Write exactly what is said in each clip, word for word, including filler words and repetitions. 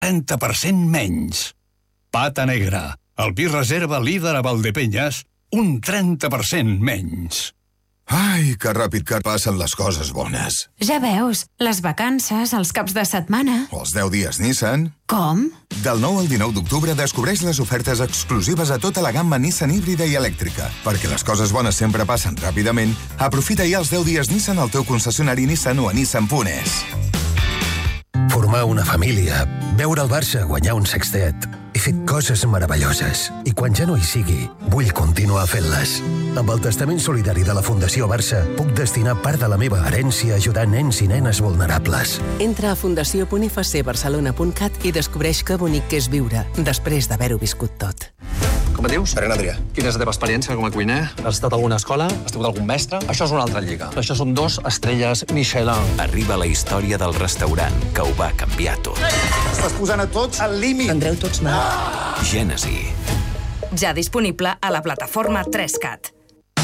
trenta per cent menys. Pata Negra, el vi reserva líder a Valdepenyes, un trenta per cent menys. Ai, que ràpid que passen les coses bones. Ja veus, les vacances, els caps de setmana... Els deu dies Nissan... Com? Del nou al dinou d'octubre descobreix les ofertes exclusives a tota la gamma Nissan híbrida i elèctrica. Perquè les coses bones sempre passen ràpidament, aprofita ja els deu dies Nissan al teu concessionari Nissan o a nissan punt es. Formar una família, veure el Barça guanyar un sextet. He fet coses meravelloses i quan ja no hi sigui, vull continuar fent-les. Amb el testament solidari de la Fundació Barça, puc destinar part de la meva herència a ajudar nens i nenes vulnerables. Entra a fundació punt f c barcelona punt cat i descobreix que bonic que és viure després d'haver-ho viscut tot. Com et dius? Pere Adrià. Quina és la teva experiència com a cuiner? Has estat a alguna escola? Has tingut algun mestre? Això és una altra lliga. Això són dos estrelles Michelin. Arriba la història del restaurant que ho va canviar tot. Estàs posant a tots al límit. Prendreu tots mal. Gènesi. Ja disponible a la plataforma tres cat.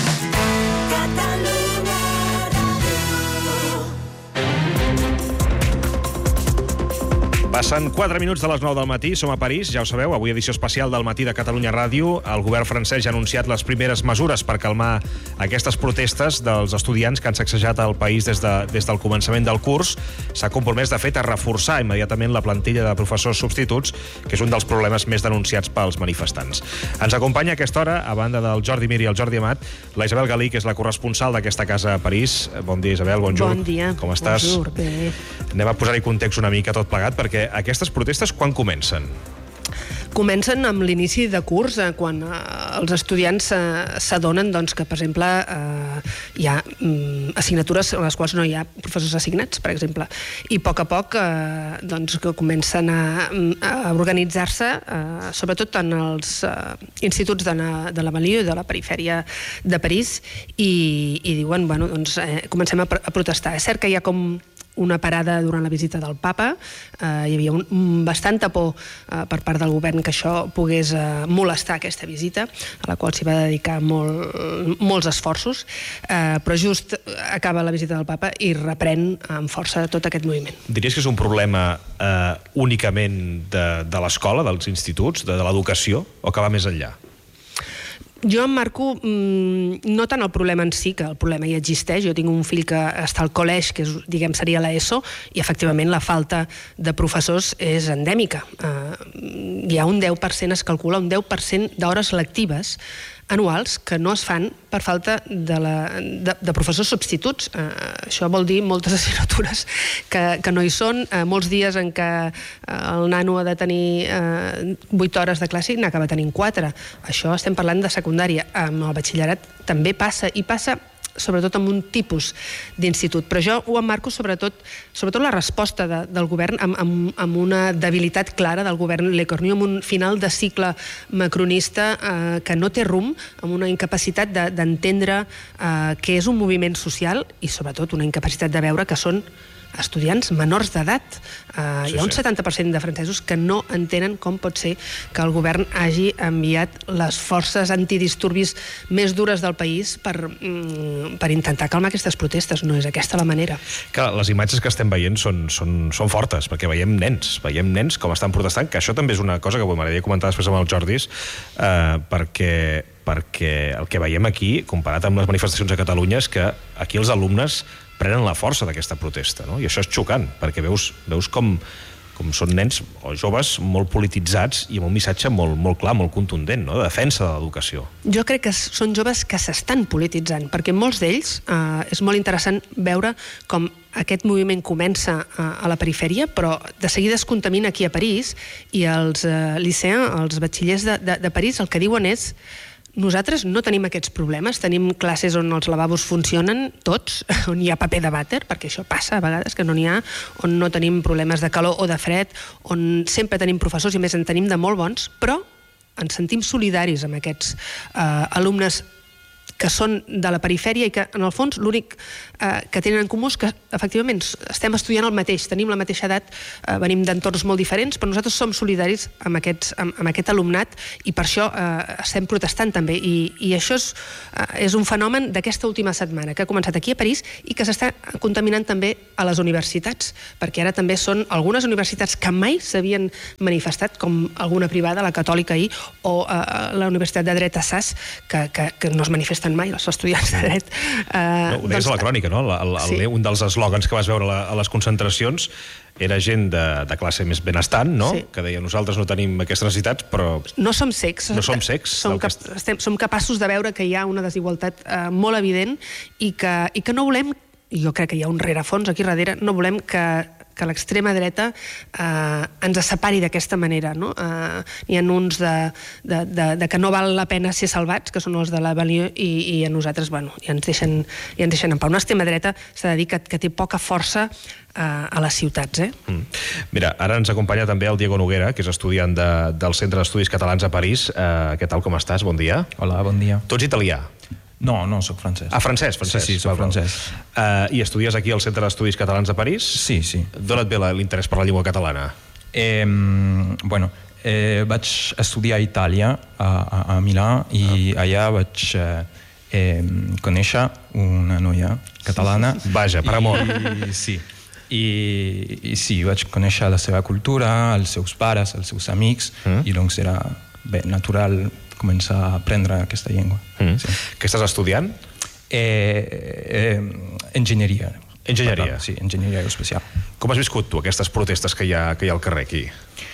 Passen quatre minuts de les nou del matí, som a París, ja ho sabeu, avui edició especial del Matí de Catalunya Ràdio. El govern francès ja ha anunciat les primeres mesures per calmar aquestes protestes dels estudiants que han sacsejat el país des, de, des del començament del curs. S'ha compromès, de fet, a reforçar immediatament la plantilla de professors substituts, que és un dels problemes més denunciats pels manifestants. Ens acompanya a aquesta hora, a banda del Jordi Mir i el Jordi Amat, la Isabel Galí, que és la corresponsal d'aquesta casa a París. Bon dia, Isabel, bonjour. Bon dia. Com estàs? Bonjour, bé. Anem a posar-hi context una mica tot plegat, perquè aquestes protestes quan comencen? Comencen amb l'inici de curs, eh, quan eh, els estudiants eh, s'adonen doncs, que, per exemple, eh, hi ha mm, assignatures a les quals no hi ha professors assignats, per exemple, i a poc a poc eh, doncs, que comencen a, a organitzar-se, eh, sobretot en els eh, instituts de la, de la Banlieue i de la perifèria de París, i, i diuen, bueno, doncs, eh, comencem a, a protestar. És cert que hi ha com una parada durant la visita del papa, eh, hi havia un, un bastanta por eh, per part del govern que això pogués eh, molestar aquesta visita, a la qual s'hi va dedicar molt, molts esforços, eh, però just acaba la visita del papa i reprèn amb força tot aquest moviment. Diries que és un problema eh, únicament de, de l'escola, dels instituts, de, de l'educació, o que va més enllà? Jo em marco mmm, no tant el problema en si, que el problema ja existeix. Jo tinc un fill que està al col·legi, que és, diguem, seria l'ESO, i efectivament la falta de professors és endèmica. Uh, hi ha un deu per cent, es calcula, un deu per cent d'hores lectives anuals que no es fan per falta de, la, de, de professors substituts. Uh, això vol dir moltes assignatures que, que no hi són, uh, molts dies en què uh, el nano ha de tenir vuit uh, hores de classe i n'acaba tenint quatre. Això estem parlant de secundària. Amb el batxillerat també passa, i passa sobretot amb un tipus d'institut. Però jo ho emmarco sobretot, sobretot la resposta de, del govern amb, amb, amb una debilitat clara del govern Le Cornu, amb un final de cicle macronista eh, que no té rumb, amb una incapacitat de, d'entendre eh, que és un moviment social i sobretot una incapacitat de veure que són estudiants menors d'edat. Uh, sí, hi ha un setanta per cent de francesos que no entenen com pot ser que el govern hagi enviat les forces antidisturbis més dures del país per, mm, per intentar calmar aquestes protestes. No és aquesta la manera. Clar, les imatges que estem veient són, són, són fortes, perquè veiem nens, veiem nens com estan protestant, que això també és una cosa que m'agradaria comentar després amb el Jordis, uh, perquè, perquè el que veiem aquí, comparat amb les manifestacions a Catalunya, és que aquí els alumnes prenen la força d'aquesta protesta, no? I això és xocant, perquè veus, veus com, com són nens o joves molt polititzats i amb un missatge molt, molt clar, molt contundent, no? De defensa de l'educació. Jo crec que són joves que s'estan polititzant, perquè molts d'ells eh, és molt interessant veure com aquest moviment comença a, a la perifèria, però de seguida es contamina aquí a París, i els eh, liceans, els batxillers de, de, de París, el que diuen és: nosaltres no tenim aquests problemes, tenim classes on els lavabos funcionen tots, on hi ha paper de vàter, perquè això passa a vegades que no n'hi ha, on no tenim problemes de calor o de fred, on sempre tenim professors, i més en tenim de molt bons, però ens sentim solidaris amb aquests eh, alumnes que són de la perifèria i que, en el fons, l'únic eh, que tenen en comú és que, efectivament, estem estudiant el mateix, tenim la mateixa edat, eh, venim d'entorns molt diferents, però nosaltres som solidaris amb, aquests, amb, amb aquest alumnat i per això eh, estem protestant també. I, i això és, eh, és un fenomen d'aquesta última setmana, que ha començat aquí a París i que s'està contaminant també a les universitats, perquè ara també són algunes universitats que mai s'havien manifestat, com alguna privada, la Catòlica ahir, o eh, la Universitat de Dret a Sas, que, que, que no es manifesten mai els estudiants de dret. Eh, no, ho deies doncs, a la crònica, no? El, el, sí. Un dels eslògans que vas veure a, la, a les concentracions era gent de, de classe més benestant, no? Sí. Que deia, nosaltres no tenim aquestes necessitats, però... No som cecs. No som cecs. Som, cap, estem, som capaços de veure que hi ha una desigualtat eh, molt evident i que, i que no volem, i jo crec que hi ha un rerefons aquí darrere, no volem que que l'extrema dreta eh, ens separi d'aquesta manera. No? Eh, hi ha uns de, de, de, de que no val la pena ser salvats, que són els de la Balió, i, i a nosaltres, bueno, ja ens deixen, ja ens deixen en pau. Una extrema dreta s'ha de dir que, que té poca força eh, a les ciutats. Eh? Mm. Mira, ara ens acompanya també el Diego Noguera, que és estudiant de, del Centre d'Estudis Catalans a París. Eh, què tal, com estàs? Bon dia. Hola, bon dia. Tu ets italià? No, no, soc francès. Ah, francès, francès. Sí, sí, soc francès. Uh, I estudies aquí al Centre d'Estudis Catalans de París? Sí, sí. D'on et ve l'interès per la llengua catalana? Eh, bueno, eh, vaig estudiar a Itàlia, a, a, a Milà, i ah. allà vaig eh, eh, conèixer una noia catalana. Vaja, per amor. I, sí. I, I sí, vaig conèixer la seva cultura, els seus pares, els seus amics, mm. i doncs era bé, natural començar a aprendre aquesta llengua. Mm. Sí. Què estàs estudiant? Eh, eh, enginyeria. Enginyeria? Sí, enginyeria aeroespacial. Com has viscut tu aquestes protestes que hi ha, que hi ha al carrer aquí?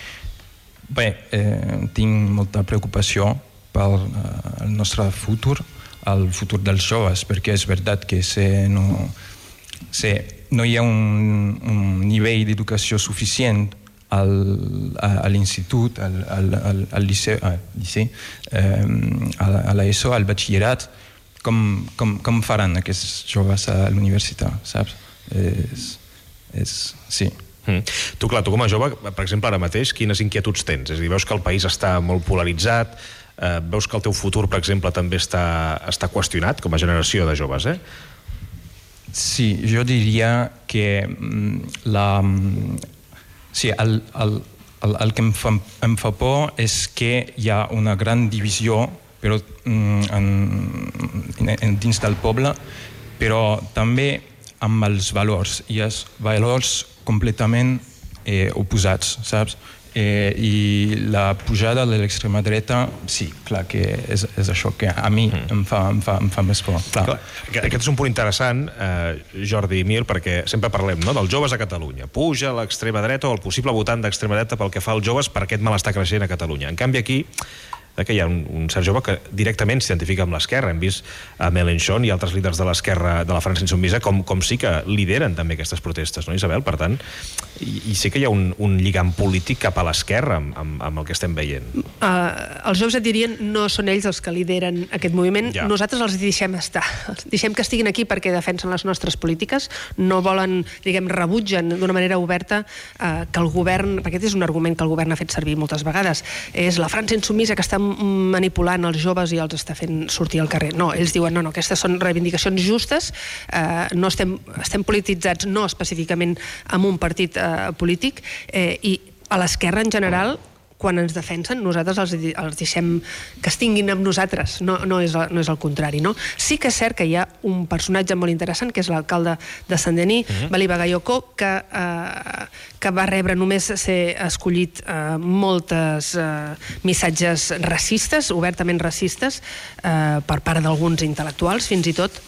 Bé, eh, tinc molta preocupació pel eh, el nostre futur, el futur dels joves, perquè és veritat que se no, se, no hi ha un, un nivell d'educació suficient al, a, a l'institut, al, al, al, al liceu, al liceu eh, a, a l'ESO, al batxillerat. Com, com, com faran aquests joves a l'universitat, saps? És, és, sí. Mm. Tu, clar, tu com a jove, per exemple, ara mateix, quines inquietuds tens? És a dir, veus que el país està molt polaritzat, eh, veus que el teu futur, per exemple, també està, està qüestionat com a generació de joves, eh? Sí, jo diria que la... Sí, el, el, el, el que em fa, em fa por és que hi ha una gran divisió però, en, en, dins del poble, però també amb els valors. Hi ha valors completament eh, oposats, saps? Eh, I la pujada de l'extrema dreta, sí, clar que és, és això que a mi mm. em, fa, em, fa, em fa més por. Clar. Clar, aquest és un punt interessant, eh, Jordi i Mir, perquè sempre parlem, no?, dels joves a Catalunya. Puja l'extrema dreta o el possible votant d'extrema dreta pel que fa als joves per aquest malestar creixent a Catalunya. En canvi, aquí que hi ha un, un cert jove que directament s'identifica amb l'esquerra. Hem vist a Mélenchon i altres líders de l'esquerra de la França insubmisa com, com sí que lideren també aquestes protestes, no, Isabel? Per tant, i, i sí que hi ha un, un lligam polític cap a l'esquerra amb, amb, amb el que estem veient. Uh, els joves et dirien no són ells els que lideren aquest moviment, ja. Nosaltres els deixem estar. Els deixem que estiguin aquí perquè defensen les nostres polítiques, no volen, diguem, rebutgen d'una manera oberta uh, que el govern, perquè aquest és un argument que el govern ha fet servir moltes vegades, és la França insubmisa que està manipulant els joves i els està fent sortir al carrer. No, ells diuen, no, no, aquestes són reivindicacions justes, eh, no estem, estem polititzats no específicament amb un partit eh, polític, eh, i a l'esquerra en general, quan ens defensen, nosaltres els, els deixem que estiguin amb nosaltres, no, no, és, no és el contrari. No? Sí que és cert que hi ha un personatge molt interessant, que és l'alcalde de Saint-Denis, uh-huh. Bali Bagayoko, que, eh, que va rebre només ser escollit eh, moltes eh, missatges racistes, obertament racistes, eh, per part d'alguns intel·lectuals, fins i tot,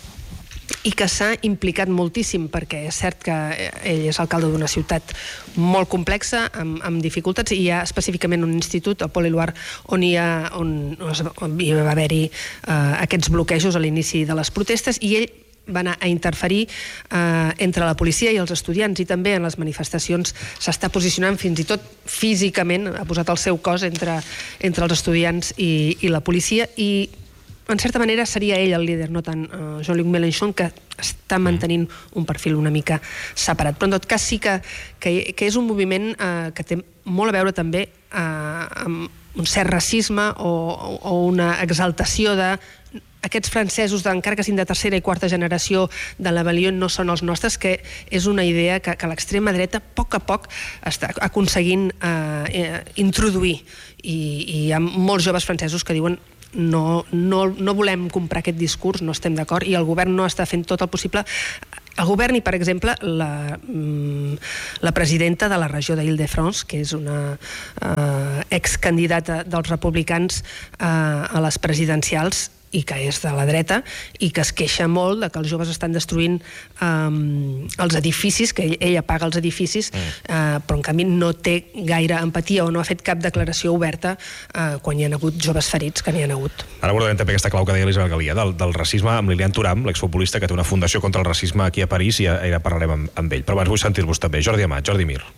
i que s'ha implicat moltíssim, perquè és cert que ell és alcalde d'una ciutat molt complexa, amb, amb dificultats, i hi ha específicament un institut, a Pont-Éluard, on hi, ha, on, on hi va haver-hi uh, aquests bloquejos a l'inici de les protestes, i ell va anar a interferir eh, entre la policia i els estudiants, i també en les manifestacions s'està posicionant fins i tot físicament, ha posat el seu cos entre, entre els estudiants i, i la policia, i en certa manera seria ell el líder, no tant uh, Jean-Luc Mélenchon, que està mantenint un perfil una mica separat. Però en tot cas sí que, que, que és un moviment uh, que té molt a veure també uh, amb un cert racisme o, o una exaltació de aquests francesos, encara que siguin de tercera i quarta generació de la Valió, no són els nostres, que és una idea que, que l'extrema dreta a poc a poc està aconseguint eh, introduir. I, I hi ha molts joves francesos que diuen no, no, no volem comprar aquest discurs, no estem d'acord, i el govern no està fent tot el possible. El govern i, per exemple, la, la presidenta de la regió d'Île-de-France, que és una eh, excandidata dels republicans eh, a les presidencials, i que és de la dreta, i que es queixa molt de que els joves estan destruint um, els edificis, que ell, ella paga els edificis, mm. uh, però en canvi no té gaire empatia o no ha fet cap declaració oberta uh, quan hi ha hagut joves ferits, que n'hi ha hagut. Ara abordem també aquesta clau que deia l'Isabel Galia, del, del racisme amb Lilian Thuram, l'exfutbolista que té una fundació contra el racisme aquí a París, i ara parlarem amb, amb ell. Però abans vull sentir-vos també. Jordi Amat, Jordi Mir.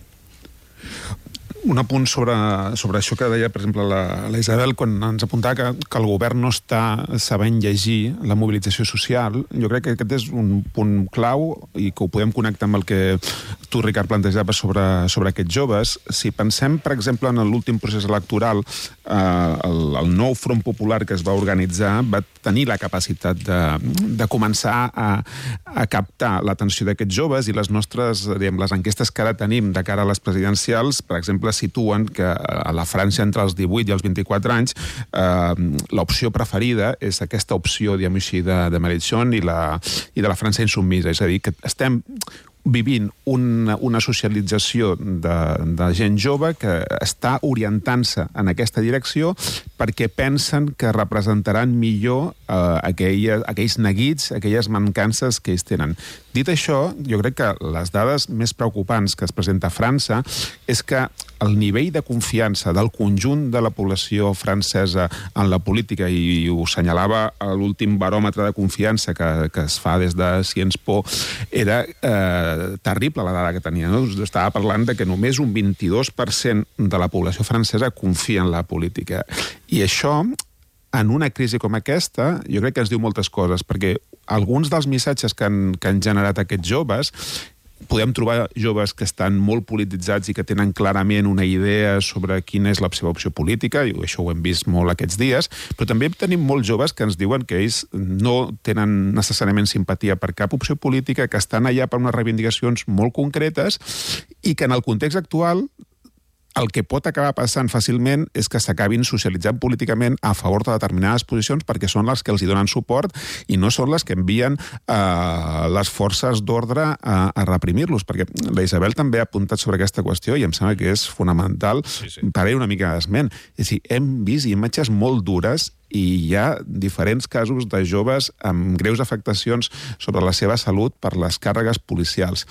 Un apunt sobre, sobre això que deia, per exemple, la, la Isabel, quan ens apuntava que, que el govern no està sabent llegir la mobilització social. Jo crec que aquest és un punt clau i que ho podem connectar amb el que tu, Ricard, plantejaves sobre, sobre aquests joves. Si pensem, per exemple, en l'últim procés electoral, eh, el, el nou Front Popular que es va organitzar va tenir la capacitat de, de començar a, a captar l'atenció d'aquests joves, i les nostres, diguem, les enquestes que ara tenim de cara a les presidencials, per exemple, situen que a la França entre els divuit i els vint-i-quatre anys eh, l'opció preferida és aquesta opció, diguem així, de, de Mélenchon i, la, i de la França insubmisa. És a dir, que estem vivint una, una socialització de, de gent jove que està orientant-se en aquesta direcció perquè pensen que representaran millor eh, aquelles, aquells neguits, aquelles mancances que ells tenen. Dit això, jo crec que les dades més preocupants que es presenta a França és que el nivell de confiança del conjunt de la població francesa en la política, i ho assenyalava l'últim baròmetre de confiança que, que es fa des de Sciences Po, era eh, terrible la dada que tenia. No? Estava parlant de que només un vint-i-dos per cent de la població francesa confia en la política. I això, en una crisi com aquesta, jo crec que ens diu moltes coses, perquè alguns dels missatges que han, que han generat aquests joves, podem trobar joves que estan molt polititzats i que tenen clarament una idea sobre quina és la seva opció política, i això ho hem vist molt aquests dies, però també tenim molts joves que ens diuen que ells no tenen necessàriament simpatia per cap opció política, que estan allà per unes reivindicacions molt concretes, i que en el context actual el que pot acabar passant fàcilment és que s'acabin socialitzant políticament a favor de determinades posicions perquè són les que els hi donen suport i no són les que envien eh, les forces d'ordre a, a reprimir-los, perquè la Isabel també ha apuntat sobre aquesta qüestió i em sembla que és fonamental, sí, sí. Per una mica d'esment. És a dir, hem vist imatges molt dures i hi ha diferents casos de joves amb greus afectacions sobre la seva salut per les càrregues policials.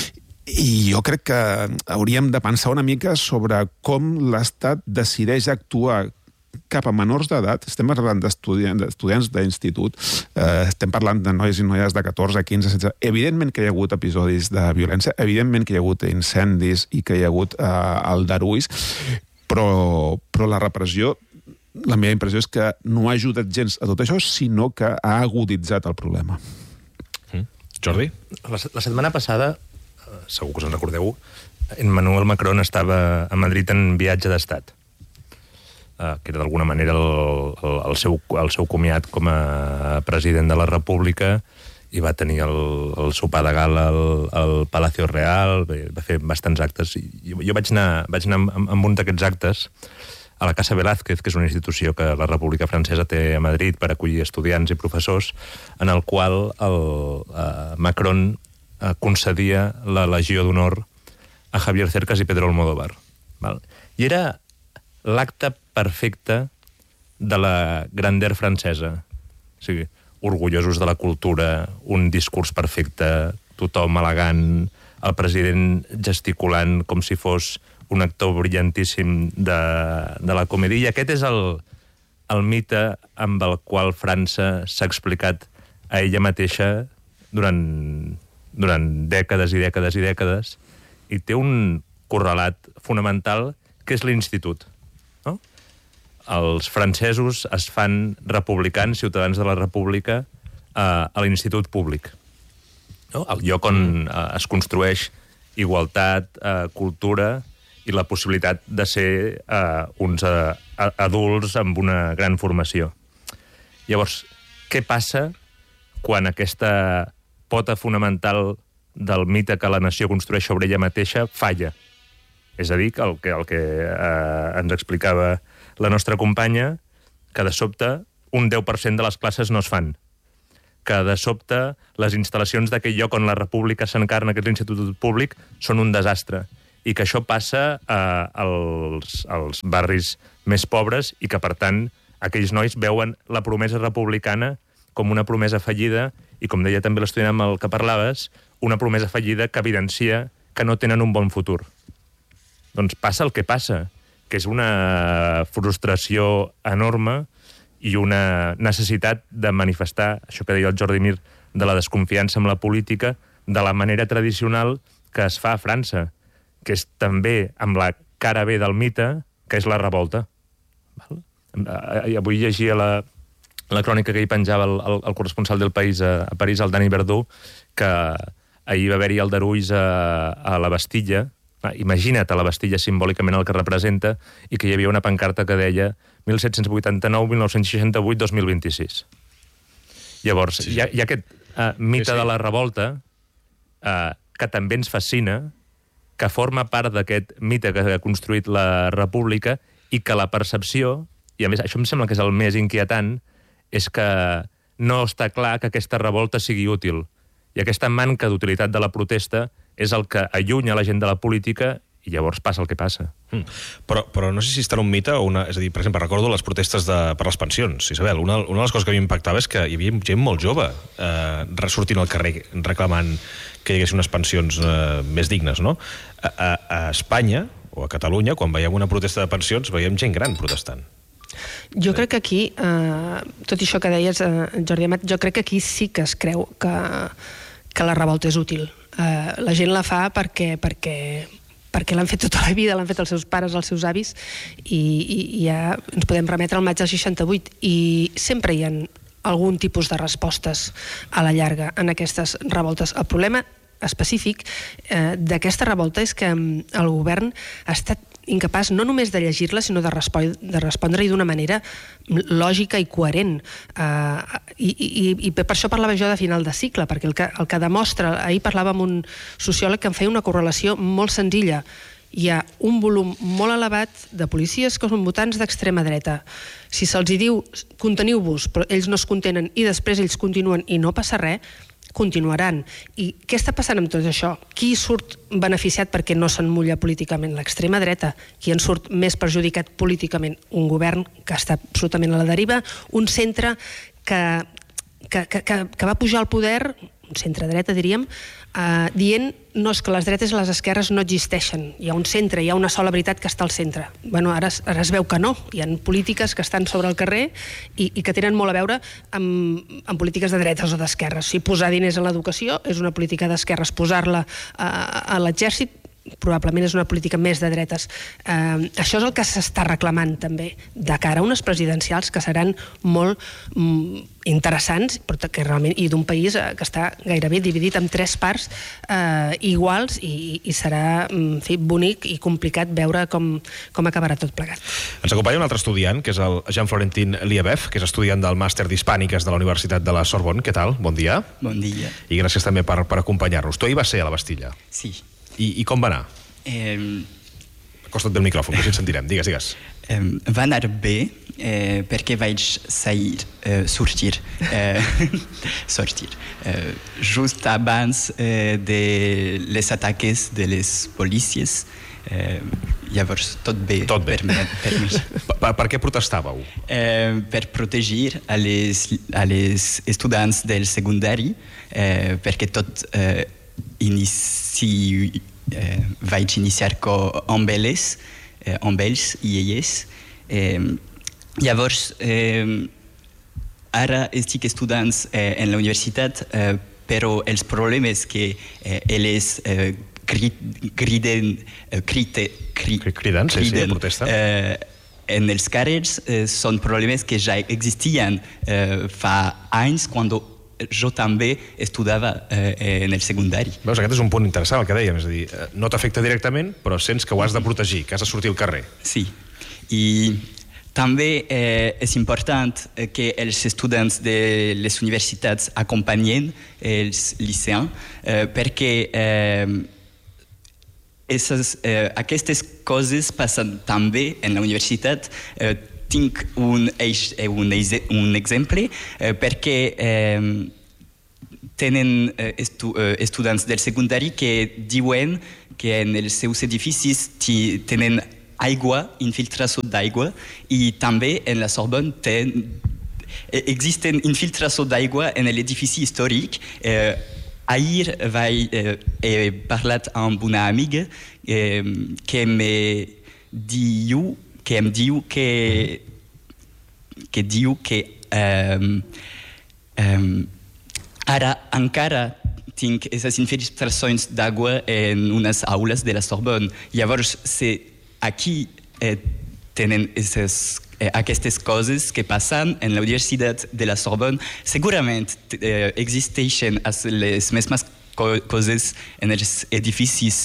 I jo crec que hauríem de pensar una mica sobre com l'Estat decideix actuar cap a menors d'edat. Estem parlant d'estudiants, d'estudiants d'institut, eh, estem parlant de nois i noies de catorze, quinze, setze... Evidentment que hi ha hagut episodis de violència, evidentment que hi ha hagut incendis i que hi ha hagut eh, aldarulls, però, però la repressió, la meva impressió és que no ha ajudat gens a tot això, sinó que ha aguditzat el problema. Mm. Jordi? La, la setmana passada, segur que us en recordeu, Emmanuel Macron estava a Madrid en viatge d'estat, uh, que era d'alguna manera el, el, el, seu, el seu comiat com a president de la República, i va tenir el, el sopar de gala al, al Palacio Real, va fer bastants actes. I jo vaig anar, vaig anar amb, amb un d'aquests actes a la Casa Velázquez, que és una institució que la República Francesa té a Madrid per acollir estudiants i professors, en el qual el, uh, Macron concedia la Legió d'Honor a Javier Cercas i Pedro Almodóvar. Val? I era l'acte perfecte de la grandeur francesa. O sigui, orgullosos de la cultura, un discurs perfecte, tothom elegant, el president gesticulant com si fos un actor brillantíssim de, de la comèdia. I aquest és el, el mite amb el qual França s'ha explicat a ella mateixa durant... durant dècades i dècades i dècades, i té un correlat fonamental que és l'institut. No? Els francesos es fan republicans, ciutadans de la República, eh, a l'institut públic. No? El lloc on eh, es construeix igualtat, eh, cultura i la possibilitat de ser eh, uns eh, adults amb una gran formació. Llavors, què passa quan aquesta pota fonamental del mite que la nació construeix sobre ella mateixa falla. És a dir, que el que, el que eh, ens explicava la nostra companya, que de sobte un deu per cent de les classes no es fan, que de sobte les instal·lacions d'aquell lloc on la república s'encarna, que és l'institut públic, són un desastre, i que això passa eh, als, als barris més pobres i que, per tant, aquells nois veuen la promesa republicana com una promesa fallida i, com deia també l'estudiant amb el que parlaves, una promesa fallida que evidencia que no tenen un bon futur. Doncs passa el que passa, que és una frustració enorme i una necessitat de manifestar, això que deia el Jordi Mir, de la desconfiança amb la política, de la manera tradicional que es fa a França, que és també amb la cara B del mite, que és la revolta. Val? Avui llegia la, la crònica que hi penjava el, el, el corresponsal del País a, a París, el Dani Verdú, que ahir va haver-hi aldarulls a, a la Bastilla. Imagina't a la Bastilla simbòlicament el que representa, i que hi havia una pancarta que deia mil set-cents vuitanta-nou, mil nou-cents seixanta-vuit, dos mil vint-i-sis. Llavors, sí. hi, ha, hi ha aquest uh, mite sí, sí. de la revolta uh, que també ens fascina, que forma part d'aquest mite que ha construït la República, i que la percepció, i a més això em sembla que és el més inquietant, és que no està clar que aquesta revolta sigui útil. I aquesta manca d'utilitat de la protesta és el que allunya la gent de la política, i llavors passa el que passa. Mm. Però, però no sé si està en un mite o una... És a dir, per exemple, recordo les protestes de, per les pensions, Isabel. Una, una de les coses que a mi impactava és que hi havia gent molt jove eh, ressortint al carrer reclamant que hi hagués unes pensions eh, més dignes, no? A, a, a Espanya, o a Catalunya, quan veiem una protesta de pensions, veiem gent gran protestant. Jo crec que aquí, eh, tot això que deies, eh, Jordi Amat, jo crec que aquí sí que es creu que, que la revolta és útil. Eh, la gent la fa perquè, perquè, perquè l'han fet tota la vida, l'han fet els seus pares, els seus avis, i, i, i ja ens podem remetre al maig del seixanta-vuit, i sempre hi ha algun tipus de respostes a la llarga en aquestes revoltes. El problema específic eh, d'aquesta revolta és que el govern ha estat incapaç no només de llegir-la, sinó de, respon de respondre-hi d'una manera lògica i coherent. Uh, i, i, I per això parlava jo de final de cicle, perquè el que, el que demostra... Ahir parlava amb un sociòleg que em feia una correlació molt senzilla. Hi ha un volum molt elevat de policies que són votants d'extrema dreta. Si se'ls diu conteniu-vos, però ells no es contenen i després ells continuen i no passa res, continuaran. I què està passant amb tot això? Qui surt beneficiat perquè no s'emmulla políticament? L'extrema dreta. Qui en surt més perjudicat políticament? Un govern que està absolutament a la deriva, un centre que, que, que, que va pujar al poder, un centre-dreta diríem, eh, dient no, és que les dretes i les esquerres no existeixen. Hi ha un centre, hi ha una sola veritat que està al centre. Bueno, ara, ara es veu que no. Hi ha polítiques que estan sobre el carrer i, i que tenen molt a veure amb, amb polítiques de dretes o d'esquerres. Si posar diners en l'educació és una política d'esquerres, posar-la a, a l'exèrcit probablement és una política més de dretes. Eh, això és el que s'està reclamant també de cara a unes presidencials que seran molt mm, interessants, però que realment, i d'un país eh, que està gairebé dividit en tres parts eh, iguals, i, i serà en fi, bonic i complicat veure com, com acabarà tot plegat. Ens acompanya un altre estudiant, que és el Jean-Florentin Liebev, que és estudiant del màster d'Hispàniques de la Universitat de la Sorbonne. Què tal? Bon dia. Bon dia. I gràcies també per, per acompanyar-nos. Tu ahir vas ser a la Bastilla. Sí. I, i com va anar? Eh, Acosta't bé el micròfon, que així et sentirem. Digues, digues. Eh, va anar bé eh, perquè vaig sair, eh, sortir, eh, sortir eh, just abans eh, de les ataques de les policies. Eh, llavors, tot bé, tot bé. Per, mi, per mi. Per, per què protestàveu? Eh, per protegir a les, a les estudiants del secundari, eh, perquè tot... Eh, inici, eh, vaig iniciar amb elles, eh, amb ells i elles. Eh, llavors, eh, ara estic estudiant eh, en la universitat, eh, però els problemes que eh, elles eh, criden, eh, crite, cri, criden, sí, sí, protesten. Eh, en els carrers eh, són problemes que ja existien eh, fa anys quan jo també estudiava eh, en el secundari. Veus, aquest és un punt interessant, el que dèiem, és a dir, no t'afecta directament, però sents que ho has de protegir, que has de sortir al carrer. Sí, i també eh, és important que els estudiants de les universitats acompanyen els liceans eh, perquè eh, esses, eh, aquestes coses passen també en la universitat. Eh, tinc un, un, un exemple eh, perquè eh, tenen eh, estu, eh, estudiants del secundari que diuen que en els seus edificis tenen aigua, infiltració d'aigua, i també en la Sorbonne ten, existen infiltració d'aigua en l'edifici històric. Eh, ahir vaig, eh, he parlat amb una amiga eh, que me diu que em diu que que diu que eh, eh, ara encara tinc aquestes infiltracions d'aigua en unes aules de la Sorbonne. Llavors, se aquí eh, tenen esses, eh, aquestes coses que passen en la Universitat de la Sorbonne. Segurament eh, existeixen les mesmes co coses en els edificis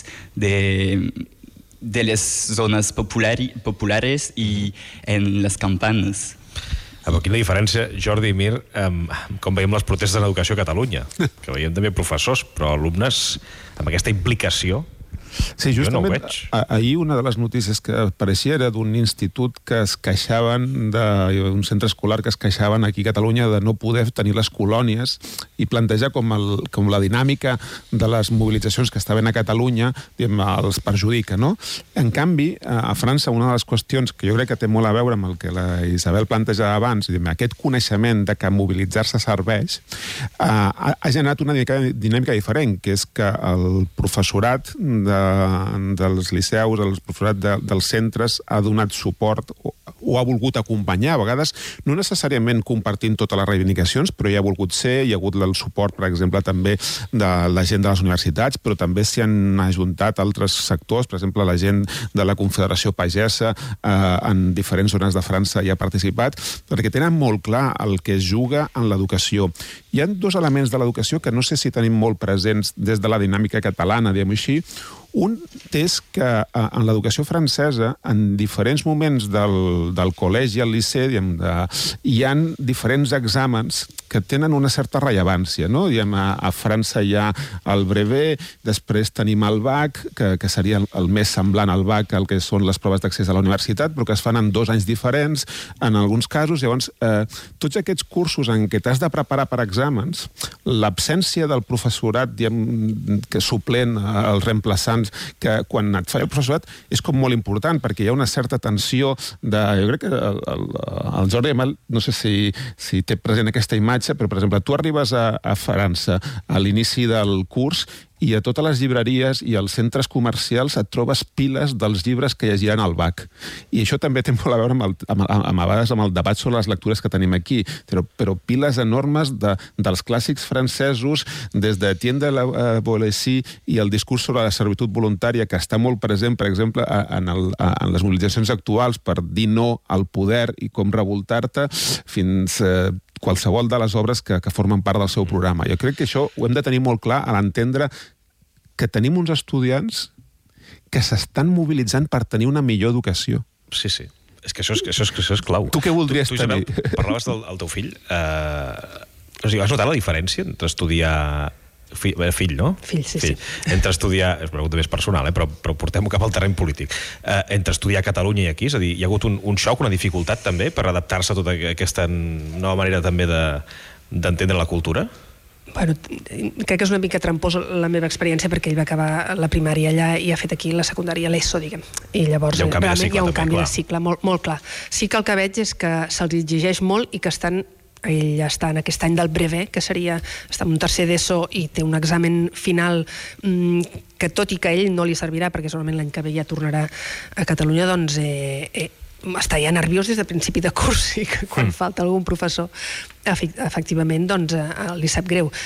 de, de les zones populari, populares i en les campanes. Però quina diferència, Jordi i Mir, um, com veiem les protestes en educació a Catalunya, que veiem també professors, però alumnes amb aquesta implicació. Sí, justament, jo no ho veig. Ahir una de les notícies que apareixia era d'un institut que es queixaven, d'un centre escolar que es queixaven aquí a Catalunya de no poder tenir les colònies i plantejar com, el, com la dinàmica de les mobilitzacions que estaven a Catalunya diguem, els perjudica, no? En canvi, a França, una de les qüestions que jo crec que té molt a veure amb el que la Isabel plantejava abans, diguem, aquest coneixement de que mobilitzar-se serveix, eh, ha, ha generat una dinàmica, dinàmica diferent, que és que el professorat de dels liceus, el professorat de, dels centres ha donat suport o, o ha volgut acompanyar, a vegades no necessàriament compartint totes les reivindicacions, però hi ha volgut ser, hi ha hagut el suport, per exemple, també de la gent de les universitats, però també s'hi han ajuntat altres sectors, per exemple, la gent de la Confederació Pagesa eh, en diferents zones de França hi ha participat, perquè tenen molt clar el que es juga en l'educació. Hi ha dos elements de l'educació que no sé si tenim molt presents des de la dinàmica catalana, diguem-ho així. Un és que en l'educació francesa, en diferents moments del, del col·legi al liceu, diguem, de, hi ha diferents exàmens que tenen una certa rellevància, no? Diguem, a, a França hi ha el brevet, després tenim el bac, que, que seria el, el més semblant al bac, el que són les proves d'accés a la universitat, però que es fan en dos anys diferents, en alguns casos. Llavors, eh, tots aquests cursos en què t'has de preparar per exàmens, l'absència del professorat, diguem, que suplent els reemplaçants, que quan et fa el professorat és com molt important, perquè hi ha una certa tensió de... Jo crec que el, el, el Jordi Amal, no sé si, si té present aquesta imatge, però, per exemple, tu arribes a, a França a l'inici del curs i a totes les llibreries i als centres comercials et trobes piles dels llibres que llegiran al bac. I això també té molt a veure amb, el, amb, amb, amb, a vegades amb el debat sobre les lectures que tenim aquí, però, però piles enormes de, dels clàssics francesos, des de Etienne de la uh, Boétie i el discurs sobre la servitud voluntària, que està molt present, per exemple, en, el, en les mobilitzacions actuals per dir no al poder i com revoltar-te, fins... Uh, qualsevol de les obres que, que formen part del seu programa. Jo crec que això ho hem de tenir molt clar a l'entendre que tenim uns estudiants que s'estan mobilitzant per tenir una millor educació. Sí, sí. És que això és, això és, això és clau. Tu què voldries tu, tu, tenir? Isabel, parlaves del el teu fill. Eh, o sigui, has notat la diferència entre estudiar... Fill, fill, no? Fill, sí, fill. sí. Entre estudiar, és una pregunta més personal, eh? però, però portem-ho cap al terreny polític. Eh, entre estudiar a Catalunya i aquí, és a dir, hi ha hagut un, un xoc, una dificultat també per adaptar-se a tota aquesta nova manera també d'entendre de, la cultura? Bueno, crec que és una mica trampós la meva experiència perquè ell va acabar la primària allà i ha fet aquí la secundària, l'ESO, diguem. I llavors hi ha un canvi de cicle, hi ha un també, canvi clar. de cicle molt, molt clar. Sí que el que veig és que se'ls exigeix molt i que estan ell està en aquest any del brevet, que seria està en un tercer d'ESO i té un examen final mmm, que tot i que a ell no li servirà perquè segurament l'any que ve ja tornarà a Catalunya, doncs eh, eh, està ja nerviós des de principi de curs i que quan mm. falta algun professor efectivament doncs, eh, li sap greu.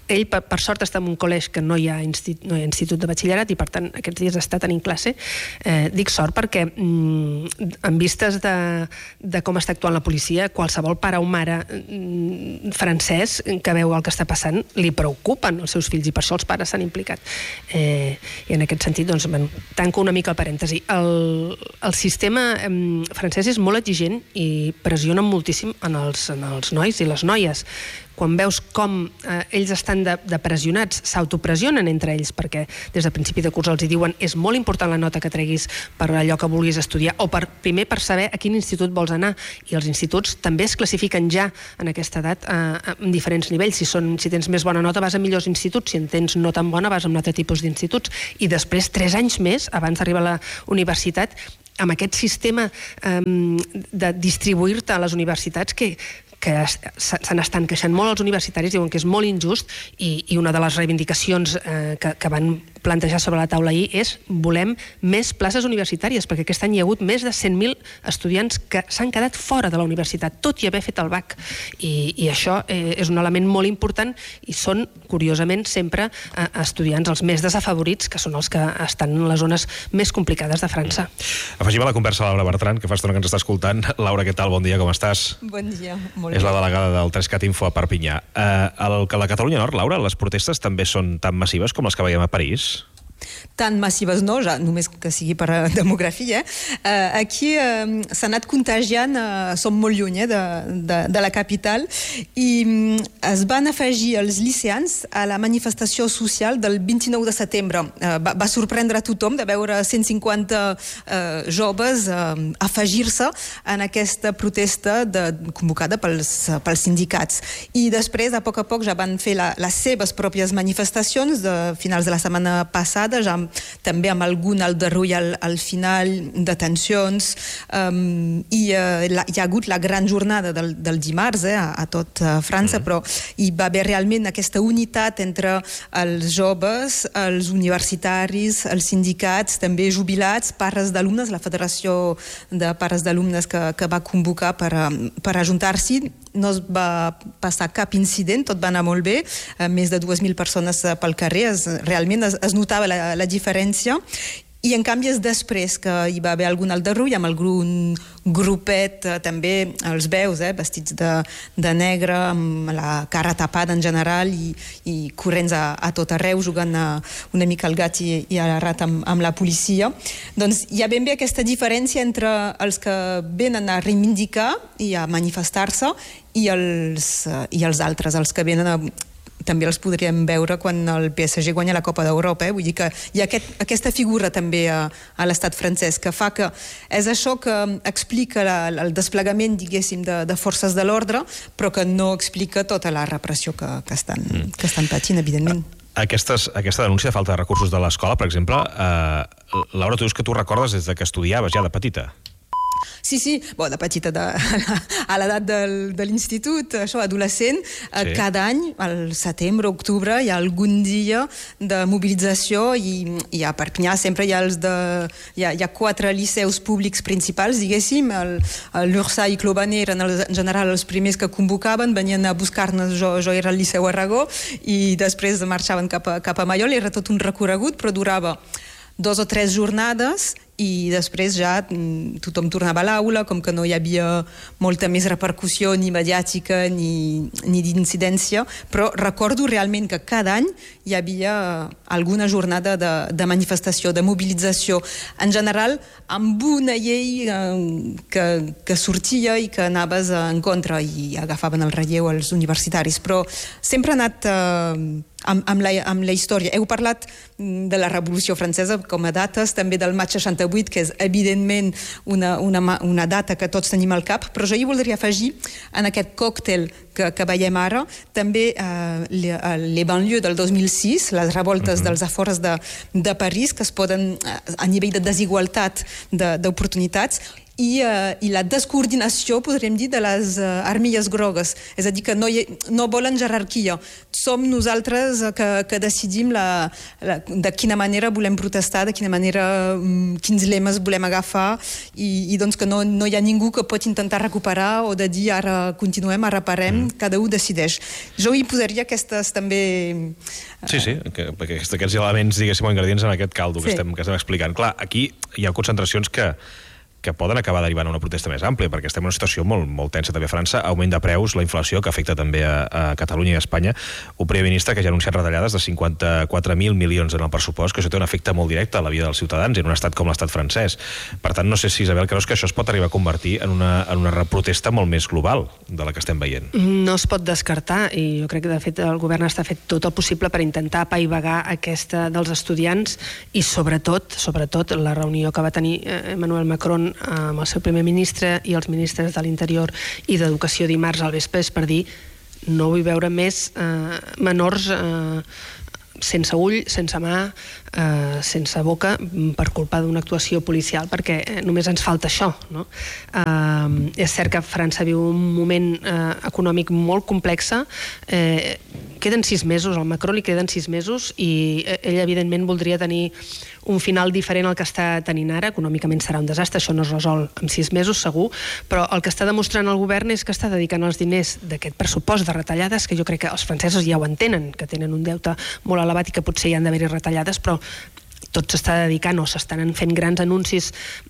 ell, per, per sort, està en un col·legi que no hi ha institut, no hi ha institut de batxillerat i, per tant, aquests dies està tenint classe. Eh, dic sort perquè, mm, en vistes de, de com està actuant la policia, qualsevol pare o mare mm, francès que veu el que està passant li preocupen els seus fills i per això els pares s'han implicat. Eh, I en aquest sentit, doncs, bueno, tanco una mica el parèntesi. El, el sistema eh, francès és molt exigent i pressiona moltíssim en els, en els nois i les noies. Quan veus com eh, ells estan de, de pressionats, s'autopressionen entre ells, perquè des del principi de curs els hi diuen és molt important la nota que treguis per allò que vulguis estudiar, o per, primer per saber a quin institut vols anar, i els instituts també es classifiquen ja en aquesta edat eh, en diferents nivells. Si, són, si tens més bona nota vas a millors instituts, si en tens no tan bona vas a un altre tipus d'instituts, i després, tres anys més, abans d'arribar a la universitat, amb aquest sistema eh, de distribuir-te a les universitats que que se n'estan queixant molt els universitaris, diuen que és molt injust, i, i una de les reivindicacions eh, que, que van plantejar sobre la taula ahir és volem més places universitàries, perquè aquest any hi ha hagut més de cent mil estudiants que s'han quedat fora de la universitat, tot i haver fet el B A C, i, i això eh, és un element molt important, i són, curiosament, sempre eh, estudiants els més desafavorits, que són els que estan en les zones més complicades de França. Afegim a la conversa a Laura Bertran, que fa estona que ens està escoltant. Laura, què tal? Bon dia, com estàs? Bon dia, molt bé. És la delegada del Trescat Info a Perpinyà. Eh, el, a la Catalunya Nord, Laura, les protestes també són tan massives com les que veiem a París? Tan massives no, ja només que sigui per uh, demografia. Uh, aquí uh, s'ha anat contagiant, uh, som molt lluny eh, de, de, de la capital, i um, es van afegir els liceans a la manifestació social del vint-i-nou de setembre. Uh, va, va sorprendre a tothom de veure cent cinquanta uh, joves uh, afegir-se en aquesta protesta de, convocada pels, uh, pels sindicats. I després, a poc a poc, ja van fer la, les seves pròpies manifestacions de finals de la setmana passada, ja també amb algun aldarull al, al final, detencions, um, i uh, la, hi ha hagut la gran jornada del, del dimarts eh, a, a tot uh, França, mm. però hi va haver realment aquesta unitat entre els joves, els universitaris, els sindicats, també jubilats, pares d'alumnes, la Federació de Pares d'Alumnes que, que va convocar per, per ajuntar-s'hi. No es va passar cap incident, tot va anar molt bé, més de dues mil persones pel carrer, es, realment es, es notava la, la diferència. I en canvi és després que hi va haver algun aldarull amb algun grupet, eh, també els veus, eh, vestits de, de negre, amb la cara tapada en general i, i corrents a, a tot arreu, jugant a, una mica al gat i, i a la rata amb, amb la policia. Doncs hi ha ben bé aquesta diferència entre els que venen a reivindicar i a manifestar-se i els, i els altres, els que venen a... també els podríem veure quan el P S G guanya la Copa d'Europa, eh? Vull dir que hi ha aquest, aquesta figura també a, a l'estat francès, que fa que és això que explica la, el desplegament, diguéssim, de, de forces de l'ordre, però que no explica tota la repressió que, que, estan, mm. que estan patint, evidentment. Aquestes, aquesta denúncia de falta de recursos de l'escola, per exemple, eh, Laura, tu dius que tu recordes des de que estudiaves ja de petita. Sí, sí, bon, de petita, de, a l'edat de l'institut, això, adolescent, sí. Cada any, al setembre, octubre, hi ha algun dia de mobilització i, i a Perpinyà sempre hi ha, els de, hi ha, hi ha quatre liceus públics principals, diguéssim, l'Ursa i Clobaner eren els, en general els primers que convocaven, venien a buscar-nos, jo, jo era al Liceu Aragó, i després marxaven cap a, cap a Mallol, era tot un recorregut, però durava dos o tres jornades, i després ja tothom tornava a l'aula, com que no hi havia molta més repercussió ni mediàtica ni, ni d'incidència, però recordo realment que cada any hi havia alguna jornada de, de manifestació, de mobilització, en general amb una llei eh, que, que sortia i que anaves en contra i agafaven el relleu als universitaris, però sempre ha anat eh, amb, amb, la, amb la història. Heu parlat de la Revolució Francesa com a dates, també del maig seixanta-vuit, que és evidentment una, una, una data que tots tenim al cap, però jo hi voldria afegir en aquest còctel que, que veiem ara també eh, les, les banlieues del dos mil sis, les revoltes uh-huh. dels afores de, de París, que es poden, a nivell de desigualtat d'oportunitats, i, uh, i la descoordinació, podríem dir, de les uh, armilles grogues. És a dir, que no, hi, no volen jerarquia. Som nosaltres que, que decidim la, la, de quina manera volem protestar, de quina manera, um, quins lemes volem agafar, i, i doncs que no, no hi ha ningú que pot intentar recuperar o de dir ara continuem, ara parem, mm. cada un decideix. Jo hi posaria aquestes també... Sí, sí, que, perquè aquests elements, diguéssim, ingredients en aquest caldo sí. que, estem, que estem explicant. Clar, aquí hi ha concentracions que que poden acabar derivant a una protesta més àmplia, perquè estem en una situació molt, molt tensa també a França, augment de preus, la inflació, que afecta també a, a Catalunya i a Espanya, un primer ministre que ja ha anunciat retallades de cinquanta-quatre mil milions en el pressupost, que això té un efecte molt directe a la vida dels ciutadans en un estat com l'estat francès. Per tant, no sé si, Isabel, creus que això es pot arribar a convertir en una, en una protesta molt més global de la que estem veient? No es pot descartar, i jo crec que, de fet, el govern està fet tot el possible per intentar apaivagar aquesta dels estudiants i, sobretot, sobretot la reunió que va tenir Emmanuel Macron amb el seu primer ministre i els ministres de l'Interior i d'Educació dimarts al vespre és per dir no vull veure més eh, menors eh, sense ull, sense mà, eh, sense boca, per culpa d'una actuació policial, perquè només ens falta això, no? Eh, és cert que França viu un moment eh, econòmic molt complex, eh, queden sis mesos, al Macron li queden sis mesos i ell evidentment voldria tenir un final diferent al que està tenint ara. Econòmicament serà un desastre, això no es resol en sis mesos segur, però el que està demostrant el govern és que està dedicant els diners d'aquest pressupost de retallades, que jo crec que els francesos ja ho entenen, que tenen un deute molt elevat i que potser hi han d'haver-hi retallades, però tot s'està dedicant o s'estan fent grans anuncis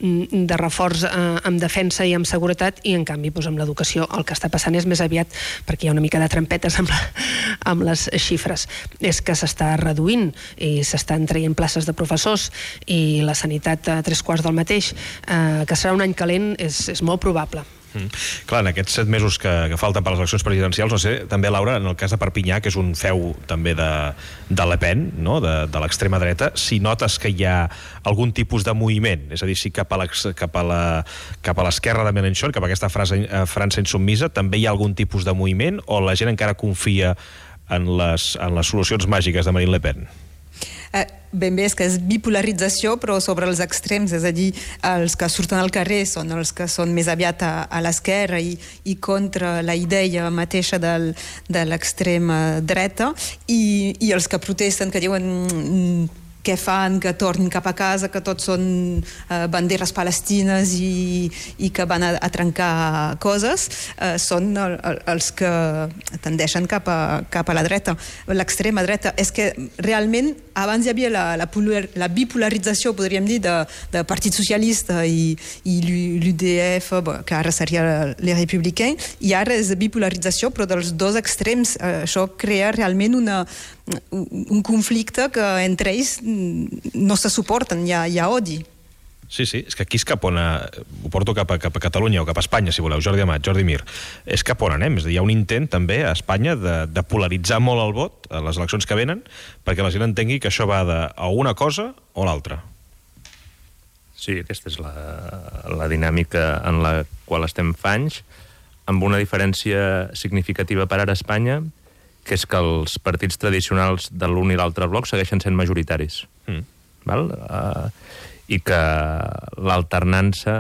de reforç eh, amb defensa i amb seguretat, i en canvi doncs, amb l'educació el que està passant és més aviat, perquè hi ha una mica de trampetes amb, la, amb les xifres, és que s'està reduint i s'estan traient places de professors i la sanitat a tres quarts del mateix, eh, que serà un any calent és, és molt probable. Mm. Clar, en aquests set mesos que, que falten per les eleccions presidencials, no sé, també, Laura, en el cas de Perpinyà, que és un feu també de, de Le Pen, no? de, de l'extrema dreta, si notes que hi ha algun tipus de moviment, és a dir, si cap a l'esquerra de Mélenchon, cap a aquesta frase, eh, França insubmisa, també hi ha algun tipus de moviment, o la gent encara confia en les, en les solucions màgiques de Marine Le Pen? Eh, ben bé, és que és bipolarització, però sobre els extrems, és a dir, els que surten al carrer són els que són més aviat a, a l'esquerra i, i contra la idea mateixa del, de l'extrema dreta, i, i els que protesten, que diuen mm, què fan, que tornin cap a casa, que tots són eh, banderes palestines i, i que van a, a trencar coses, eh, són el, el, els que tendeixen cap a, cap a la dreta, l'extrema dreta. És que realment abans hi havia la, la, la bipolarització, podríem dir, de, de Partit Socialista i, i l'U D F, que ara seria les Républicains, i ara és bipolarització, però dels dos extrems. Eh, això crea realment una, un conflicte que entre ells no se suporten, hi ha, hi ha odi. Sí, sí, és que aquí és cap on, ho porto cap a, cap a Catalunya o cap a Espanya, si voleu, Jordi Amat, Jordi Mir, és cap on anem, és a dir, hi ha un intent també a Espanya de, de polaritzar molt el vot a les eleccions que venen, perquè la gent entengui que això va de a una cosa o l'altra. Sí, aquesta és la, la dinàmica en la qual estem fa anys, amb una diferència significativa per ara a Espanya, que és que els partits tradicionals de l'un i l'altre bloc segueixen sent majoritaris. Mm. Val? Uh, I que l'alternança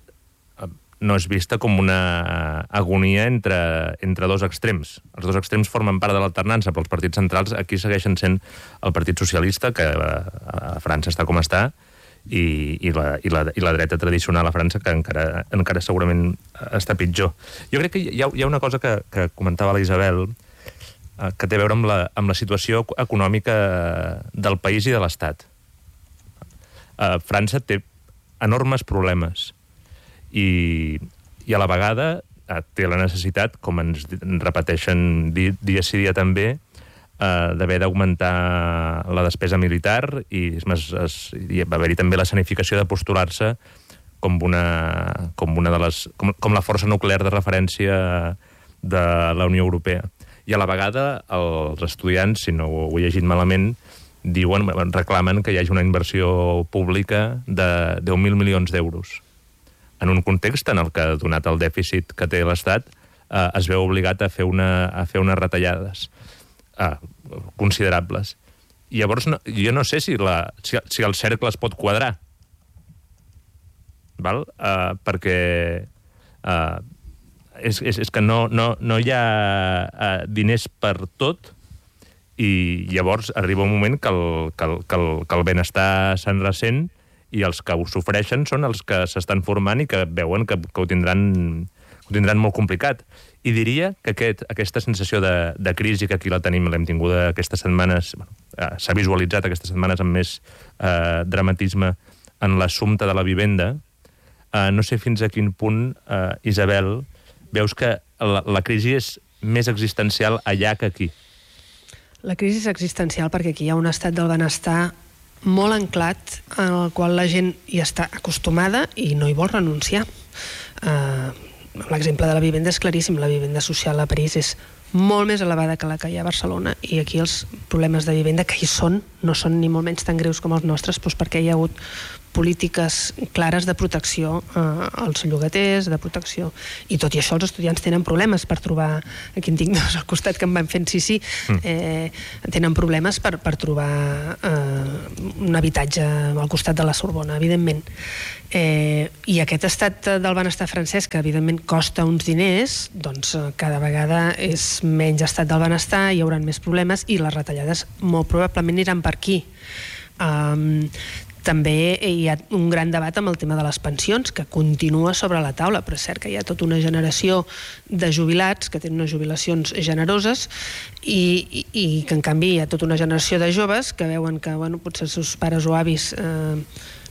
no és vista com una agonia entre, entre dos extrems. Els dos extrems formen part de l'alternança, però els partits centrals aquí segueixen sent el Partit Socialista, que a França està com està, i, i, la, i, la, i la dreta tradicional a França, que encara, encara segurament està pitjor. Jo crec que hi ha, hi ha una cosa que, que comentava la Isabel, que té a veure amb la, amb la situació econòmica del país i de l'Estat. Uh, França té enormes problemes i, i a la vegada uh, té la necessitat, com ens repeteixen di, dia sí dia també, uh, d'haver d'augmentar la despesa militar i, és més, es, i va haver-hi també la escenificació de postular-se com una, com una de les, com, com la força nuclear de referència de la Unió Europea. I a la vegada els estudiants, si no ho he llegit malament, diuen, reclamen que hi hagi una inversió pública de deu mil milions d'euros. En un context en el que, donat el dèficit que té l'Estat, eh, es veu obligat a fer, una, a fer unes retallades eh, considerables. I llavors no, jo no sé si, la, si, si el cercle es pot quadrar. val? Uh, perquè uh, és, és, és que no, no, no hi ha uh, diners per tot, i llavors arriba un moment que el, que el, que el, que el benestar se'n ressent i els que ho sofreixen són els que s'estan formant i que veuen que, que ho, tindran, ho tindran molt complicat. I diria que aquest, aquesta sensació de, de crisi, que aquí la tenim, l'hem tinguda aquestes setmanes, bueno, eh, s'ha visualitzat aquestes setmanes amb més eh, dramatisme en l'assumpte de la vivenda, eh, no sé fins a quin punt, eh, Isabel, veus que la, la crisi és més existencial allà que aquí. La crisi és existencial perquè aquí hi ha un estat del benestar molt anclat en el qual la gent hi està acostumada i no hi vol renunciar. Uh, L'exemple de la vivenda és claríssim. La vivenda social a París és molt més elevada que la que hi ha a Barcelona, i aquí els problemes de vivenda que hi són no són ni molt menys tan greus com els nostres, doncs perquè hi ha hagut polítiques clares de protecció eh, als llogaters, de protecció, i tot i això els estudiants tenen problemes per trobar, aquí en tinc dos al costat que em van fent sí, sí, eh, tenen problemes per, per trobar eh, un habitatge al costat de la Sorbona, evidentment. Eh, I aquest estat del benestar francès, que evidentment costa uns diners, doncs cada vegada és menys estat del benestar, hi haurà més problemes i les retallades molt probablement aniran per aquí. Um, També hi ha un gran debat amb el tema de les pensions, que continua sobre la taula, però és cert que hi ha tota una generació de jubilats que tenen unes jubilacions generoses i, i, i que en canvi hi ha tota una generació de joves que veuen que bueno, potser els seus pares o avis eh,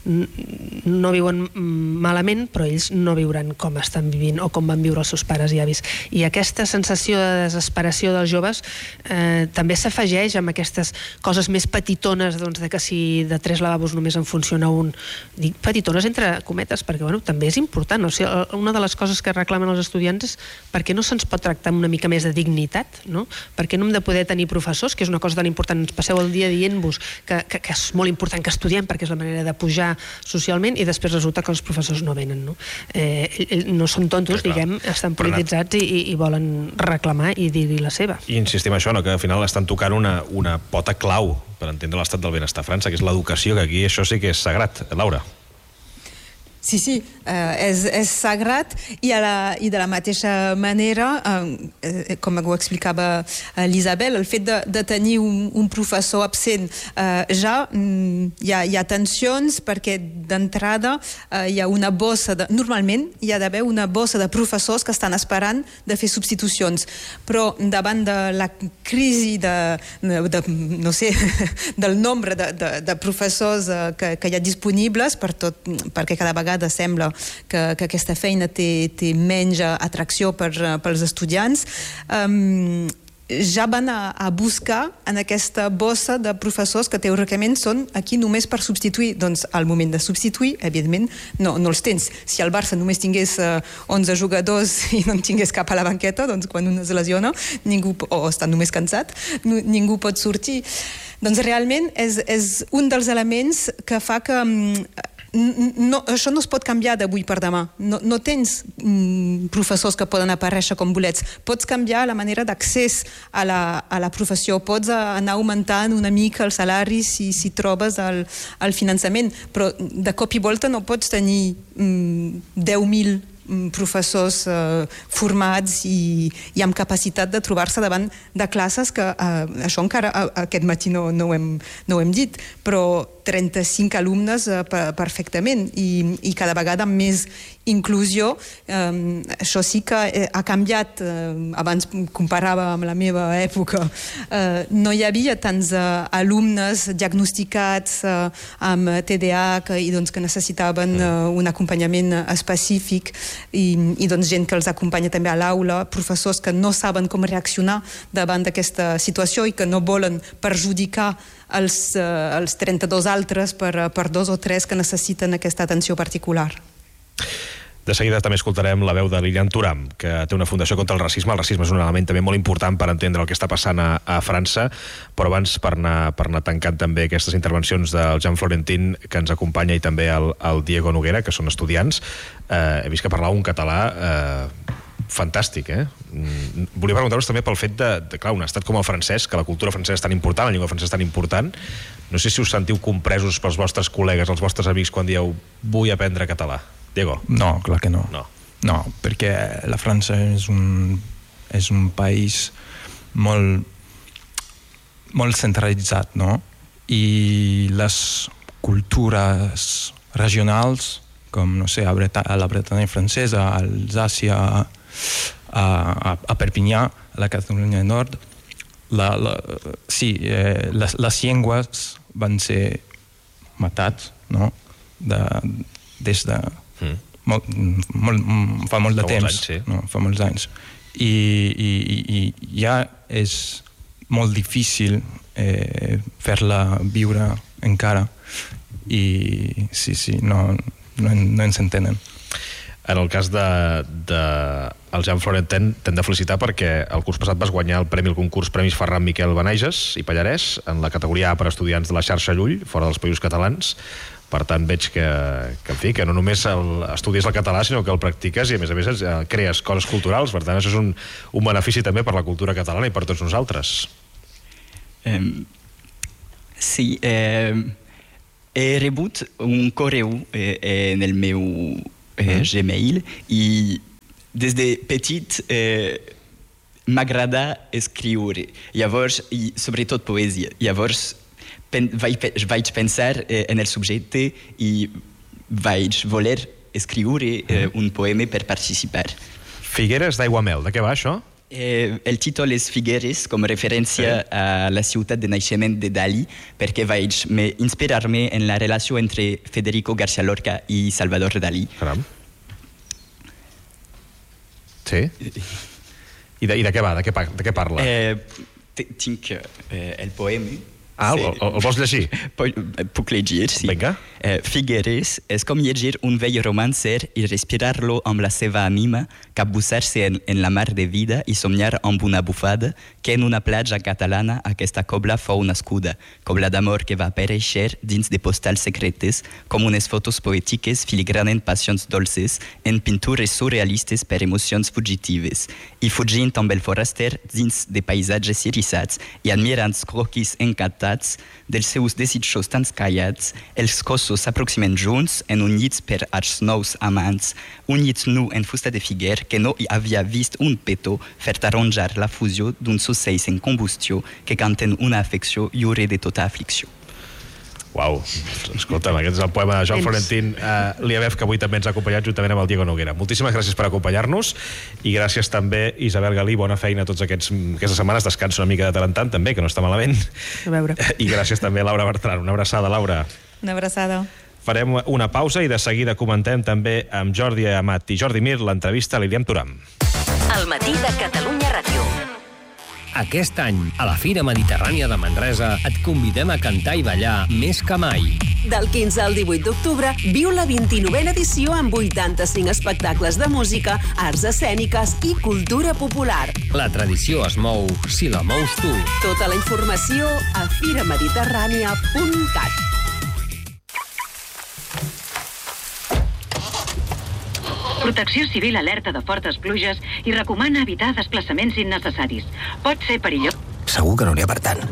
no viuen malament, però ells no viuran com estan vivint o com van viure els seus pares i avis. I aquesta sensació de desesperació dels joves eh, també s'afegeix amb aquestes coses més petitones, doncs, de que si de tres lavabos només en funciona un. Dic petitones entre cometes, perquè bueno, també és important. O sigui, una de les coses que reclamen els estudiants és per què no se'ns pot tractar amb una mica més de dignitat, no? Per què no hem de poder tenir professors, que és una cosa tan important, ens passeu el dia dient-vos que, que, que és molt important que estudiem perquè és la manera de pujar socialment, i després resulta que els professors no venen, no? Eh, no són tontos, diguem, estan polititzats i, i volen reclamar i dir-hi la seva. I insistim això, no? Que al final estan tocant una, una pota clau per entendre l'estat del benestar a França, que és l'educació, que aquí això sí que és sagrat. Laura. Sí, sí, eh, és, és sagrat, i, a la, i de la mateixa manera, eh, com ho explicava eh, l'Isabel, el fet de, de tenir un, un professor absent, eh, ja mm, hi, ha, hi ha tensions, perquè d'entrada eh, hi ha una bossa, de, normalment hi ha d'haver una bossa de professors que estan esperant de fer substitucions, però davant de la crisi de, de, de no sé, del nombre de, de, de professors eh, que, que hi ha disponibles, per tot, perquè cada vegada sembla que, que aquesta feina té, té menys atracció per, pels estudiants, um, ja van a, a buscar en aquesta bossa de professors que teòricament són aquí només per substituir. Doncs al moment de substituir, evidentment, no, no els tens. Si el Barça només tingués uh, onze jugadors i no en tingués cap a la banqueta, doncs quan un es lesiona ningú, o està només cansat, ningú pot sortir. Doncs realment és, és un dels elements que fa que um, No, això no es pot canviar d'avui per demà. No, no tens mm, professors que poden aparèixer com bolets. Pots canviar la manera d'accés a la, a la professió, pots anar augmentant una mica el salari si, si trobes el, el finançament, però de cop i volta no pots tenir mm, deu mil professors eh, formats i, i amb capacitat de trobar-se davant de classes que, eh, això encara eh, aquest matí no, no, ho hem, no ho hem dit, però trenta-cinc alumnes eh, perfectament, i, i cada vegada amb més inclusió. Eh, això sí que eh, ha canviat. Eh, abans comparava amb la meva època. Eh, no hi havia tants eh, alumnes diagnosticats eh, amb T D A H i doncs, que necessitaven eh, un acompanyament específic, i, i doncs gent que els acompanya també a l'aula, professors que no saben com reaccionar davant d'aquesta situació i que no volen perjudicar els, eh, els trenta-dos altres per, per dos o tres que necessiten aquesta atenció particular. De seguida també escoltarem la veu de Lilian Thuram, que té una fundació contra el racisme. El racisme és un element també molt important per entendre el que està passant a, a França, però abans per anar, per anar tancant també aquestes intervencions del Jean Florentin, que ens acompanya, i també el, el Diego Noguera, que són estudiants. Eh, he vist que parlava un català eh, fantàstic, eh? Volia preguntar-vos també pel fet de, de, clar, un estat com el francès, que la cultura francesa és tan important, la llengua francesa és tan important. No sé si us sentiu compresos pels vostres col·legues, els vostres amics, quan dieu vull aprendre català. Diego? No, clar que no. No, no perquè la França és un, és un país molt, molt centralitzat, no? I les cultures regionals, com, no sé, a, Breta a la Bretanya francesa, a Alsàcia, a, a, a Perpinyà, a la Catalunya Nord, la, la, sí, eh, les, les llengües van ser matats, no? De, des de... Mm. Molt, molt, fa molt de fa temps. Anys, sí. No? Fa molts anys. I, i, i ja és molt difícil eh, fer-la viure encara. I sí, sí, no, no, no ens entenen. En el cas de, de el Jean Florentin, t'hem de felicitar perquè el curs passat vas guanyar el premi al concurs Premis Ferran Miquel Benaiges i Pallarès en la categoria A per estudiants de la xarxa Llull, fora dels Països Catalans. Per tant, veig que, que, en fi, que no només el, estudies el català, sinó que el practiques i, a més a més, crees coses culturals. Per tant, això és un, un benefici també per la cultura catalana i per tots nosaltres. Um, sí, eh, he rebut un correu eh, en el meu eh, mm. Gmail i des de petit eh, m'agrada escriure. Llavors, i sobretot poesia. Llavors, pen, vaig, vaig pensar eh, en el subjecte i vaig voler escriure eh, un poema per participar. Figueres d'Aiguamel, de què va això? Eh, el títol és Figueres, com referència sí. a la ciutat de naixement de Dalí, perquè vaig inspirar-me en la relació entre Federico García Lorca i Salvador Dalí. Caram. Sí? I de, i de què va? De què, de què parla? Eh, tinc eh, el poema. Ah, el, el, el vols llegir? Puc llegir, sí. Vinga. Eh, Figueres és com llegir un vell romancer i respirar-lo amb la seva ànima, capbussar-se en, en la mar de vida i somniar amb una bufada que en una platja catalana aquesta cobla fou nascuda, cobla d'amor que va aparèixer dins de postals secretes, com unes fotos poètiques filigranen passions dolces en pintures surrealistes per emocions fugitives, i fugint amb el foraster dins de paisatges irissats i admirant croquis encantats dels seus desitjos tan callats, els cossos s'aproximen junts en un llit per als nous amants, un llit nu en fusta de figuer que no hi havia vist un petó fer taronjar la fusió d'uns ocells en combustió que canten una afecció lliure de tota aflicció. Uau, escolta'm, aquest és el poema de Jean Florentin uh, Liabev, que avui també ens ha acompanyat juntament amb el Diego Noguera. Moltíssimes gràcies per acompanyar-nos i gràcies també, Isabel Galí, bona feina tots aquests, aquestes setmanes, descansa una mica de tant en tant també, que no està malament. A veure. I gràcies també a Laura Bertran. Una abraçada, Laura. Una abraçada. Farem una pausa i de seguida comentem també amb Jordi Amat i Jordi Mir l'entrevista a l'Iliam Turam. El matí de Catalunya Ràdio. Aquest any, a la Fira Mediterrània de Manresa, et convidem a cantar i ballar més que mai. Del quinze al divuit d'octubre, viu la vint-i-novena edició amb vuitanta-cinc espectacles de música, arts escèniques i cultura popular. La tradició es mou si la mous tu. Tota la informació a fira mediterrània punt cat. Protecció Civil alerta de fortes pluges i recomana evitar desplaçaments innecessaris. Pot ser perillós. Segur que no n'hi ha per tant.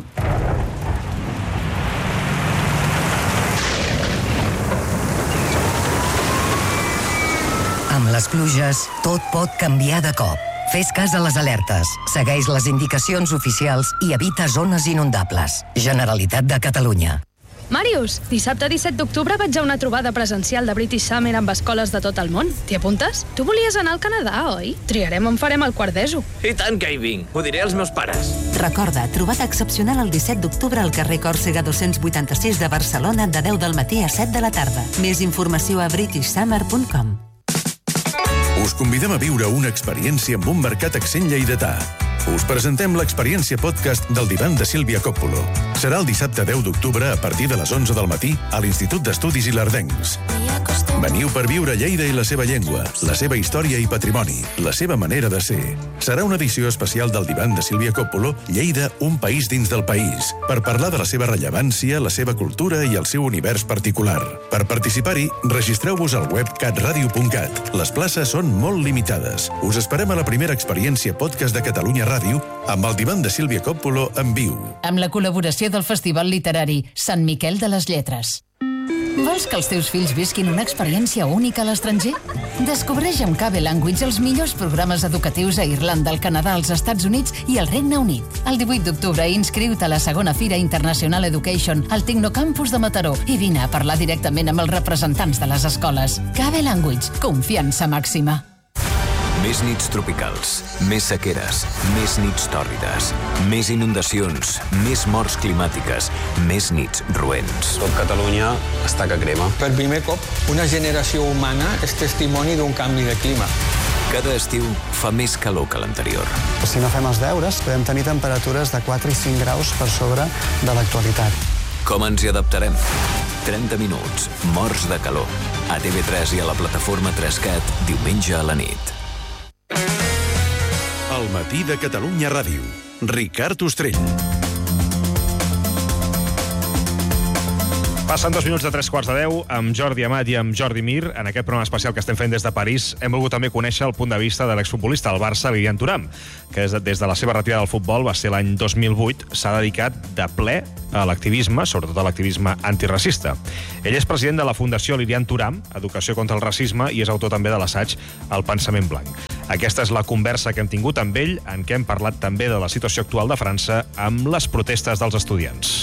Amb les pluges, tot pot canviar de cop. Fes cas a les alertes, segueix les indicacions oficials i evita zones inundables. Generalitat de Catalunya. Màrius, dissabte disset d'octubre vaig a una trobada presencial de British Summer amb escoles de tot el món. T'hi apuntes? Tu volies anar al Canadà, oi? Triarem on farem el quart d'ESO. I tant que hi vinc. Ho diré als meus pares. Recorda, trobada excepcional el disset d'octubre al carrer Còrsega dos-cents vuitanta-sis de Barcelona de deu del matí a set de la tarda. Més informació a british summer punt com. Us convidem a viure una experiència amb un mercat accent lleidatà. Us presentem l'experiència podcast del divan de Sílvia Coppolo. Serà el dissabte deu d'octubre a partir de les onze del matí a l'Institut d'Estudis Ilerdencs. Veniu per viure Lleida i la seva llengua, la seva història i patrimoni, la seva manera de ser. Serà una edició especial del divan de Sílvia Coppolo, Lleida, un país dins del país, per parlar de la seva rellevància, la seva cultura i el seu univers particular. Per participar-hi, registreu-vos al web cat radio punt cat. Les places són molt limitades. Us esperem a la primera experiència podcast de Catalunya Ràdio amb el divan de Sílvia Coppolo en viu. Amb la col·laboració del Festival Literari Sant Miquel de les Lletres. Vols que els teus fills visquin una experiència única a l'estranger? Descobreix amb Cave Language els millors programes educatius a Irlanda, al Canadà, als Estats Units i al Regne Unit. El divuit d'octubre inscriu-te a la segona Fira International Education al Tecnocampus de Mataró i vine a parlar directament amb els representants de les escoles. Cave Language, confiança màxima. Més nits tropicals, més sequeres, més nits tòrrides, més inundacions, més morts climàtiques, més nits roents. Tot Catalunya està que crema. Per primer cop, una generació humana és testimoni d'un canvi de clima. Cada estiu fa més calor que l'anterior. Si no fem els deures, podem tenir temperatures de quatre i cinc graus per sobre de l'actualitat. Com ens hi adaptarem? trenta minuts, morts de calor. A T V tres i a la plataforma tres cat, diumenge a la nit. El matí de Catalunya Ràdio. Ricard Ostrell. Passen dos minuts de tres quarts de deu amb Jordi Amat i amb Jordi Mir. En aquest programa especial que estem fent des de París hem volgut també conèixer el punt de vista de l'exfutbolista del Barça, Lilian Thuram, que des de, des de la seva retirada del futbol, va ser l'any dos mil vuit, s'ha dedicat de ple a l'activisme, sobretot a l'activisme antiracista. Ell és president de la Fundació Lilian Thuram, Educació contra el Racisme, i és autor també de l'assaig El pensament blanc. Aquesta és la conversa que hem tingut amb ell, en què hem parlat també de la situació actual de França amb les protestes dels estudiants.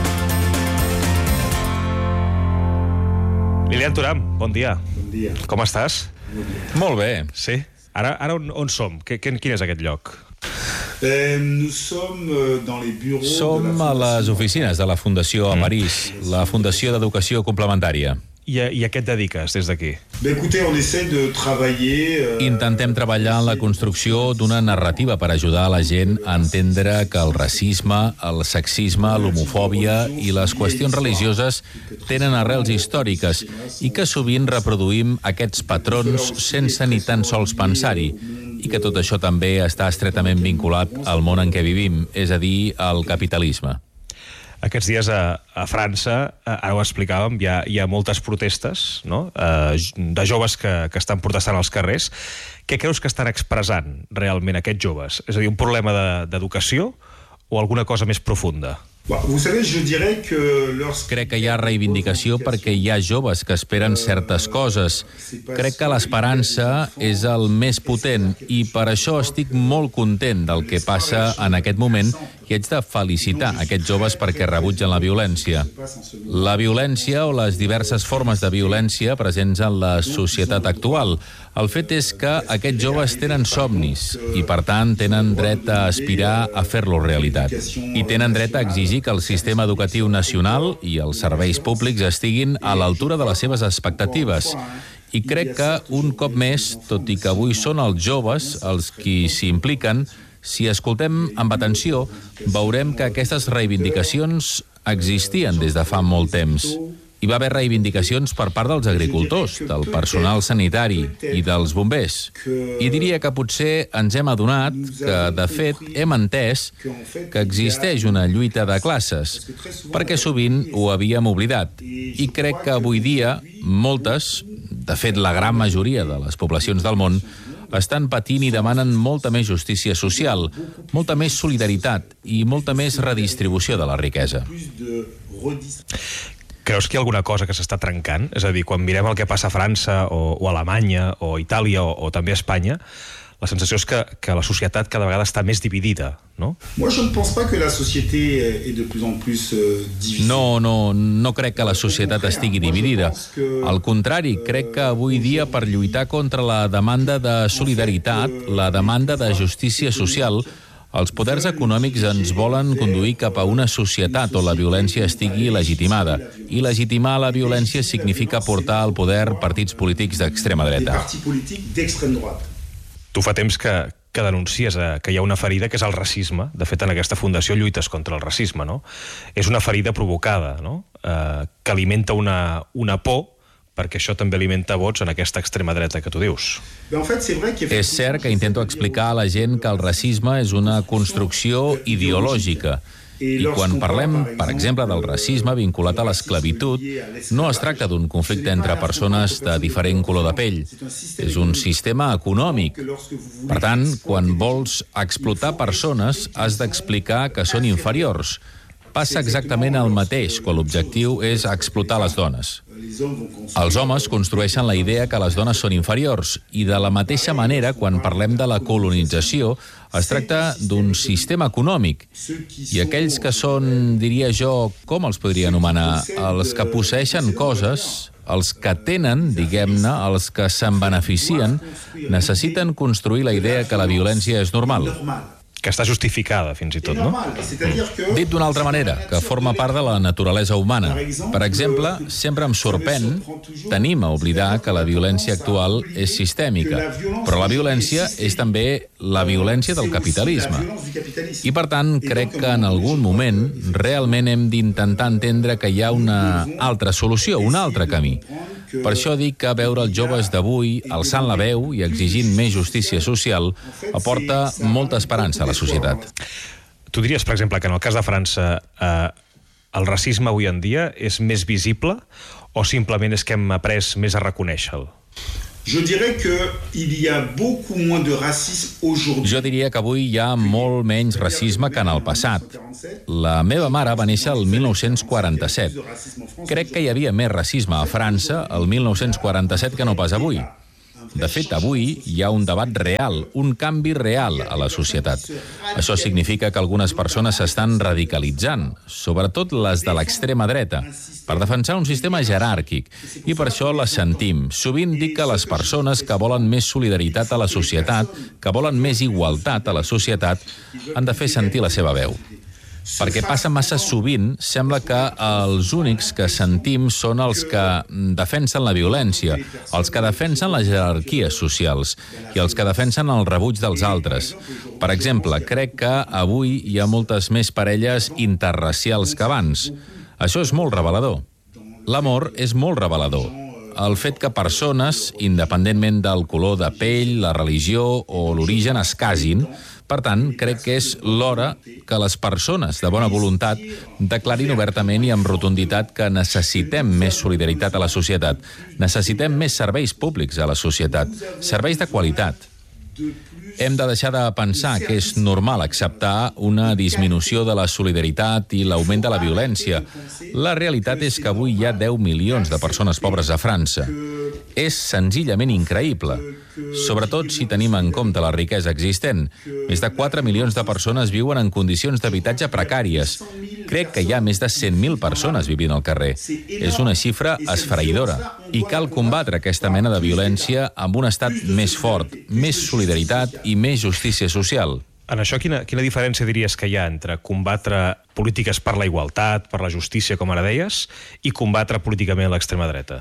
Lilian Thuram, bon dia. Bon dia. Com estàs? Bon dia. Molt bé. Sí? Ara, ara on, on som? Que, que, quin és aquest lloc? Eh, nous sommes dans les bureaux Som a les oficines de la Fundació a París, la Fundació d'Educació Complementària. I a, I a què et dediques des d'aquí? Ben, écoutez, on essaie de travailler... Euh... Intentem treballar en la construcció d'una narrativa per ajudar a la gent a entendre que el racisme, el sexisme, l'homofòbia i les qüestions religioses tenen arrels històriques i que sovint reproduïm aquests patrons sense ni tan sols pensar-hi, i que tot això també està estretament vinculat al món en què vivim, és a dir, al capitalisme. Aquests dies a, a França, ara ho explicàvem, hi ha, hi ha moltes protestes, no? eh, de joves que, que estan protestant als carrers. Què creus que estan expressant realment aquests joves? És a dir, un problema d'educació o alguna cosa més profunda? Vous savez, je dirais que lorsque... Crec que hi ha reivindicació perquè hi ha joves que esperen certes coses. Crec que l'esperança és el més potent i per això estic molt content del que passa en aquest moment i haig de felicitar aquests joves perquè rebutgen la violència. La violència o les diverses formes de violència presents en la societat actual. El fet és que aquests joves tenen somnis i, per tant, tenen dret a aspirar a fer-los realitat. I tenen dret a exigir que el sistema educatiu nacional i els serveis públics estiguin a l'altura de les seves expectatives. I crec que, un cop més, tot i que avui són els joves els qui s'hi impliquen, si escoltem amb atenció, veurem que aquestes reivindicacions existien des de fa molt temps. Hi va haver reivindicacions per part dels agricultors, del personal sanitari i dels bombers. I diria que potser ens hem adonat que, de fet, hem entès que existeix una lluita de classes, perquè sovint ho havíem oblidat. I crec que avui dia moltes, de fet la gran majoria de les poblacions del món, estan patint i demanen molta més justícia social, molta més solidaritat i molta més redistribució de la riquesa. Creus que hi ha alguna cosa que s'està trencant? És a dir, quan mirem el que passa a França o, o a Alemanya o a Itàlia o, o també a Espanya, la sensació és que, que la societat cada vegada està més dividida, no? Moi, je ne pense pas que la société est de plus en plus divisée. No, no, no crec que la societat estigui dividida. Al contrari, crec que avui dia per lluitar contra la demanda de solidaritat, la demanda de justícia social, els poders econòmics ens volen conduir cap a una societat on la violència estigui legitimada. I legitimar la violència significa portar al poder partits polítics d'extrema dreta. Tu fa temps que, que denuncies que hi ha una ferida que és el racisme. De fet, en aquesta fundació lluites contra el racisme, no? És una ferida provocada, no? Eh, que alimenta una, una por, perquè això també alimenta vots en aquesta extrema dreta que tu dius. És cert que intento explicar a la gent que el racisme és una construcció ideològica. I quan parlem, per exemple, del racisme vinculat a l'esclavitud, no es tracta d'un conflicte entre persones de diferent color de pell. És un sistema econòmic. Per tant, quan vols explotar persones, has d'explicar que són inferiors. passa exactament el mateix quan l'objectiu és explotar les dones. Els homes construeixen la idea que les dones són inferiors i de la mateixa manera, quan parlem de la colonització, es tracta d'un sistema econòmic. I aquells que són, diria jo, com els podria anomenar, els que posseeixen coses, els que tenen, diguem-ne, els que se'n beneficien, necessiten construir la idea que la violència és normal. Que està justificada, fins i tot, no? Mm. Dit d'una altra manera, que forma part de la naturalesa humana. Per exemple, sempre em sorprèn, tenim a oblidar que la violència actual és sistèmica, però la violència és també la violència del capitalisme. I, per tant, crec que en algun moment realment hem d'intentar entendre que hi ha una altra solució, un altre camí. Per això dic que veure els joves d'avui alçant la veu i exigint més justícia social aporta molta esperança a la societat. Tu diries, per exemple, que en el cas de França eh, el racisme avui en dia és més visible o simplement és que hem après més a reconèixer-lo? Je dirais qu'il y a beaucoup moins de racisme aujourd'hui. Jo diria que avui hi ha molt menys racisme que en el passat. La meva mare va néixer el mil nou-cents quaranta-set. Crec que hi havia més racisme a França el mil nou-cents quaranta-set que no pas avui. De fet, avui hi ha un debat real, un canvi real a la societat. Això significa que algunes persones s'estan radicalitzant, sobretot les de l'extrema dreta, per defensar un sistema jeràrquic, i per això les sentim. Sovint dic que les persones que volen més solidaritat a la societat, que volen més igualtat a la societat, han de fer sentir la seva veu. Perquè passa massa sovint, sembla que els únics que sentim són els que defensen la violència, els que defensen les jerarquies socials i els que defensen el rebuig dels altres. Per exemple, crec que avui hi ha moltes més parelles interracials que abans. Això és molt revelador. L'amor és molt revelador. El fet que persones, independentment del color de pell, la religió o l'origen, es casin. Per tant, crec que és l'hora que les persones de bona voluntat declarin obertament i amb rotunditat que necessitem més solidaritat a la societat. Necessitem més serveis públics a la societat, serveis de qualitat. Hem de deixar de pensar que és normal acceptar una disminució de la solidaritat i l'augment de la violència. La realitat és que avui hi ha deu milions de persones pobres a França. És senzillament increïble, sobretot si tenim en compte la riquesa existent. Més de quatre milions de persones viuen en condicions d'habitatge precàries. Crec que hi ha més de cent mil persones vivint al carrer. És una xifra esfereïdora i cal combatre aquesta mena de violència amb un estat més fort, més solidaritat i més justícia social. En això, quina, quina diferència diries que hi ha entre combatre polítiques per la igualtat, per la justícia, com ara deies, i combatre políticament l'extrema dreta?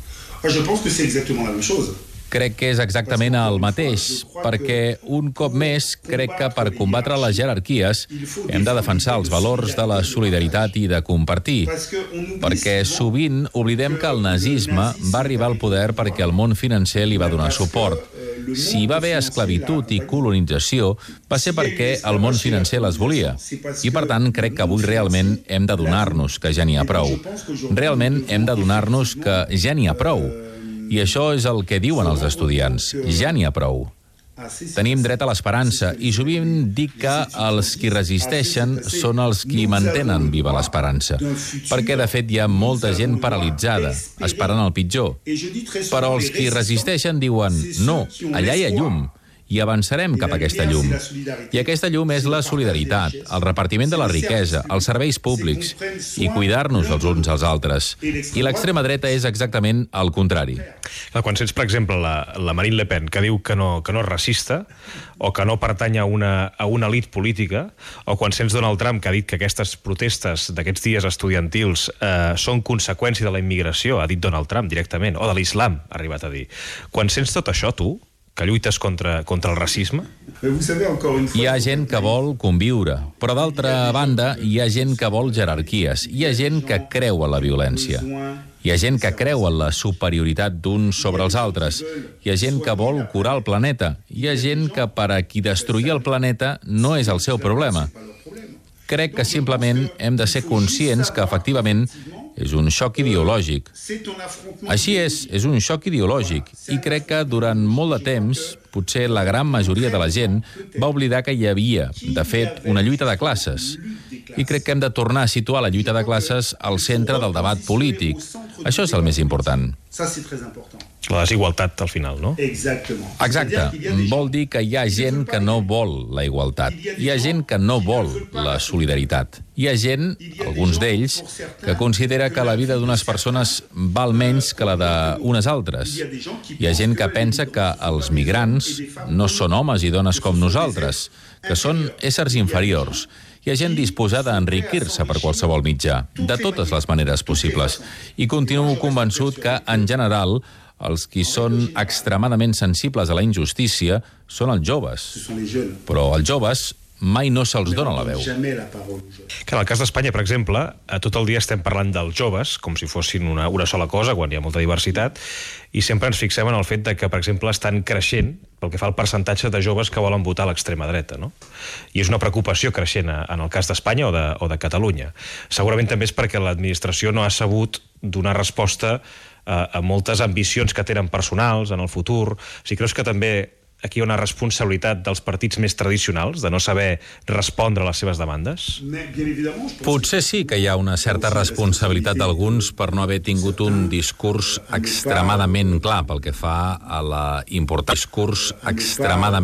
Je pense que c'est exactement la même chose. Crec que és exactament el mateix, perquè un cop més crec que per combatre les jerarquies hem de defensar els valors de la solidaritat i de compartir, perquè sovint oblidem que el nazisme va arribar al poder perquè el món financer li va donar suport. Si hi va haver esclavitud i colonització, va ser perquè el món financer les volia. I, per tant, crec que avui realment hem de donar-nos que ja n'hi ha prou. Realment hem de donar-nos que ja n'hi ha prou. I això és el que diuen els estudiants. Ja n'hi ha prou. Tenim dret a l'esperança i sovint dic que els qui resisteixen són els qui mantenen viva l'esperança. Perquè, de fet, hi ha molta gent paralitzada, esperant el pitjor. Però els qui resisteixen diuen no, allà hi ha llum. I avançarem cap a aquesta llum. I aquesta llum és la solidaritat, el repartiment de la riquesa, els serveis públics i cuidar-nos els uns als altres. I l'extrema dreta és exactament el contrari. Quan sents, per exemple, la, la Marine Le Pen, que diu que no, que no és racista o que no pertany a una, a una elit política, o quan sents Donald Trump, que ha dit que aquestes protestes d'aquests dies estudiantils eh, són conseqüència de la immigració, ha dit Donald Trump directament, o de l'islam, ha arribat a dir. Quan sents tot això, tu, que lluites contra, contra el racisme? Hi ha gent que vol conviure, però d'altra banda hi ha gent que vol jerarquies, hi ha gent que creu en la violència, hi ha gent que creu en la superioritat d'uns sobre els altres, hi ha gent que vol curar el planeta, hi ha gent que per a qui destruir el planeta no és el seu problema. Crec que simplement hem de ser conscients que efectivament és un xoc ideològic. Així és, és un xoc ideològic, i crec que durant molt de temps, potser la gran majoria de la gent va oblidar que hi havia, de fet, una lluita de classes. i crec que hem de tornar a situar la lluita de classes al centre del debat polític. Això és el més important. La desigualtat, al final, no? Exacte. Vol dir que hi ha gent que no vol la igualtat. Hi ha gent que no vol la solidaritat. Hi ha gent, alguns d'ells, que considera que la vida d'unes persones val menys que la d'unes altres. Hi ha gent que pensa que els migrants no són homes i dones com nosaltres, que són éssers inferiors. Hi ha gent disposada a enriquir-se per qualsevol mitjà, de totes les maneres possibles. I continuo convençut que, en general, els qui són extremadament sensibles a la injustícia són els joves. Però als joves mai no se'ls dona la veu. Que en el cas d'Espanya, per exemple, tot el dia estem parlant dels joves, com si fossin una, una sola cosa, quan hi ha molta diversitat, i sempre ens fixem en el fet de que, per exemple, estan creixent pel que fa al percentatge de joves que volen votar a l'extrema dreta, no? I és una preocupació creixent en el cas d'Espanya o, de, o de Catalunya. Segurament també és perquè l'administració no ha sabut donar resposta a moltes ambicions que tenen personals en el futur. Si creus que també aquí hi ha una responsabilitat dels partits més tradicionals de no saber respondre a les seves demandes? Potser sí que hi ha una certa responsabilitat d'alguns per no haver tingut un discurs extremadament clar pel que fa a la important discurs extremadament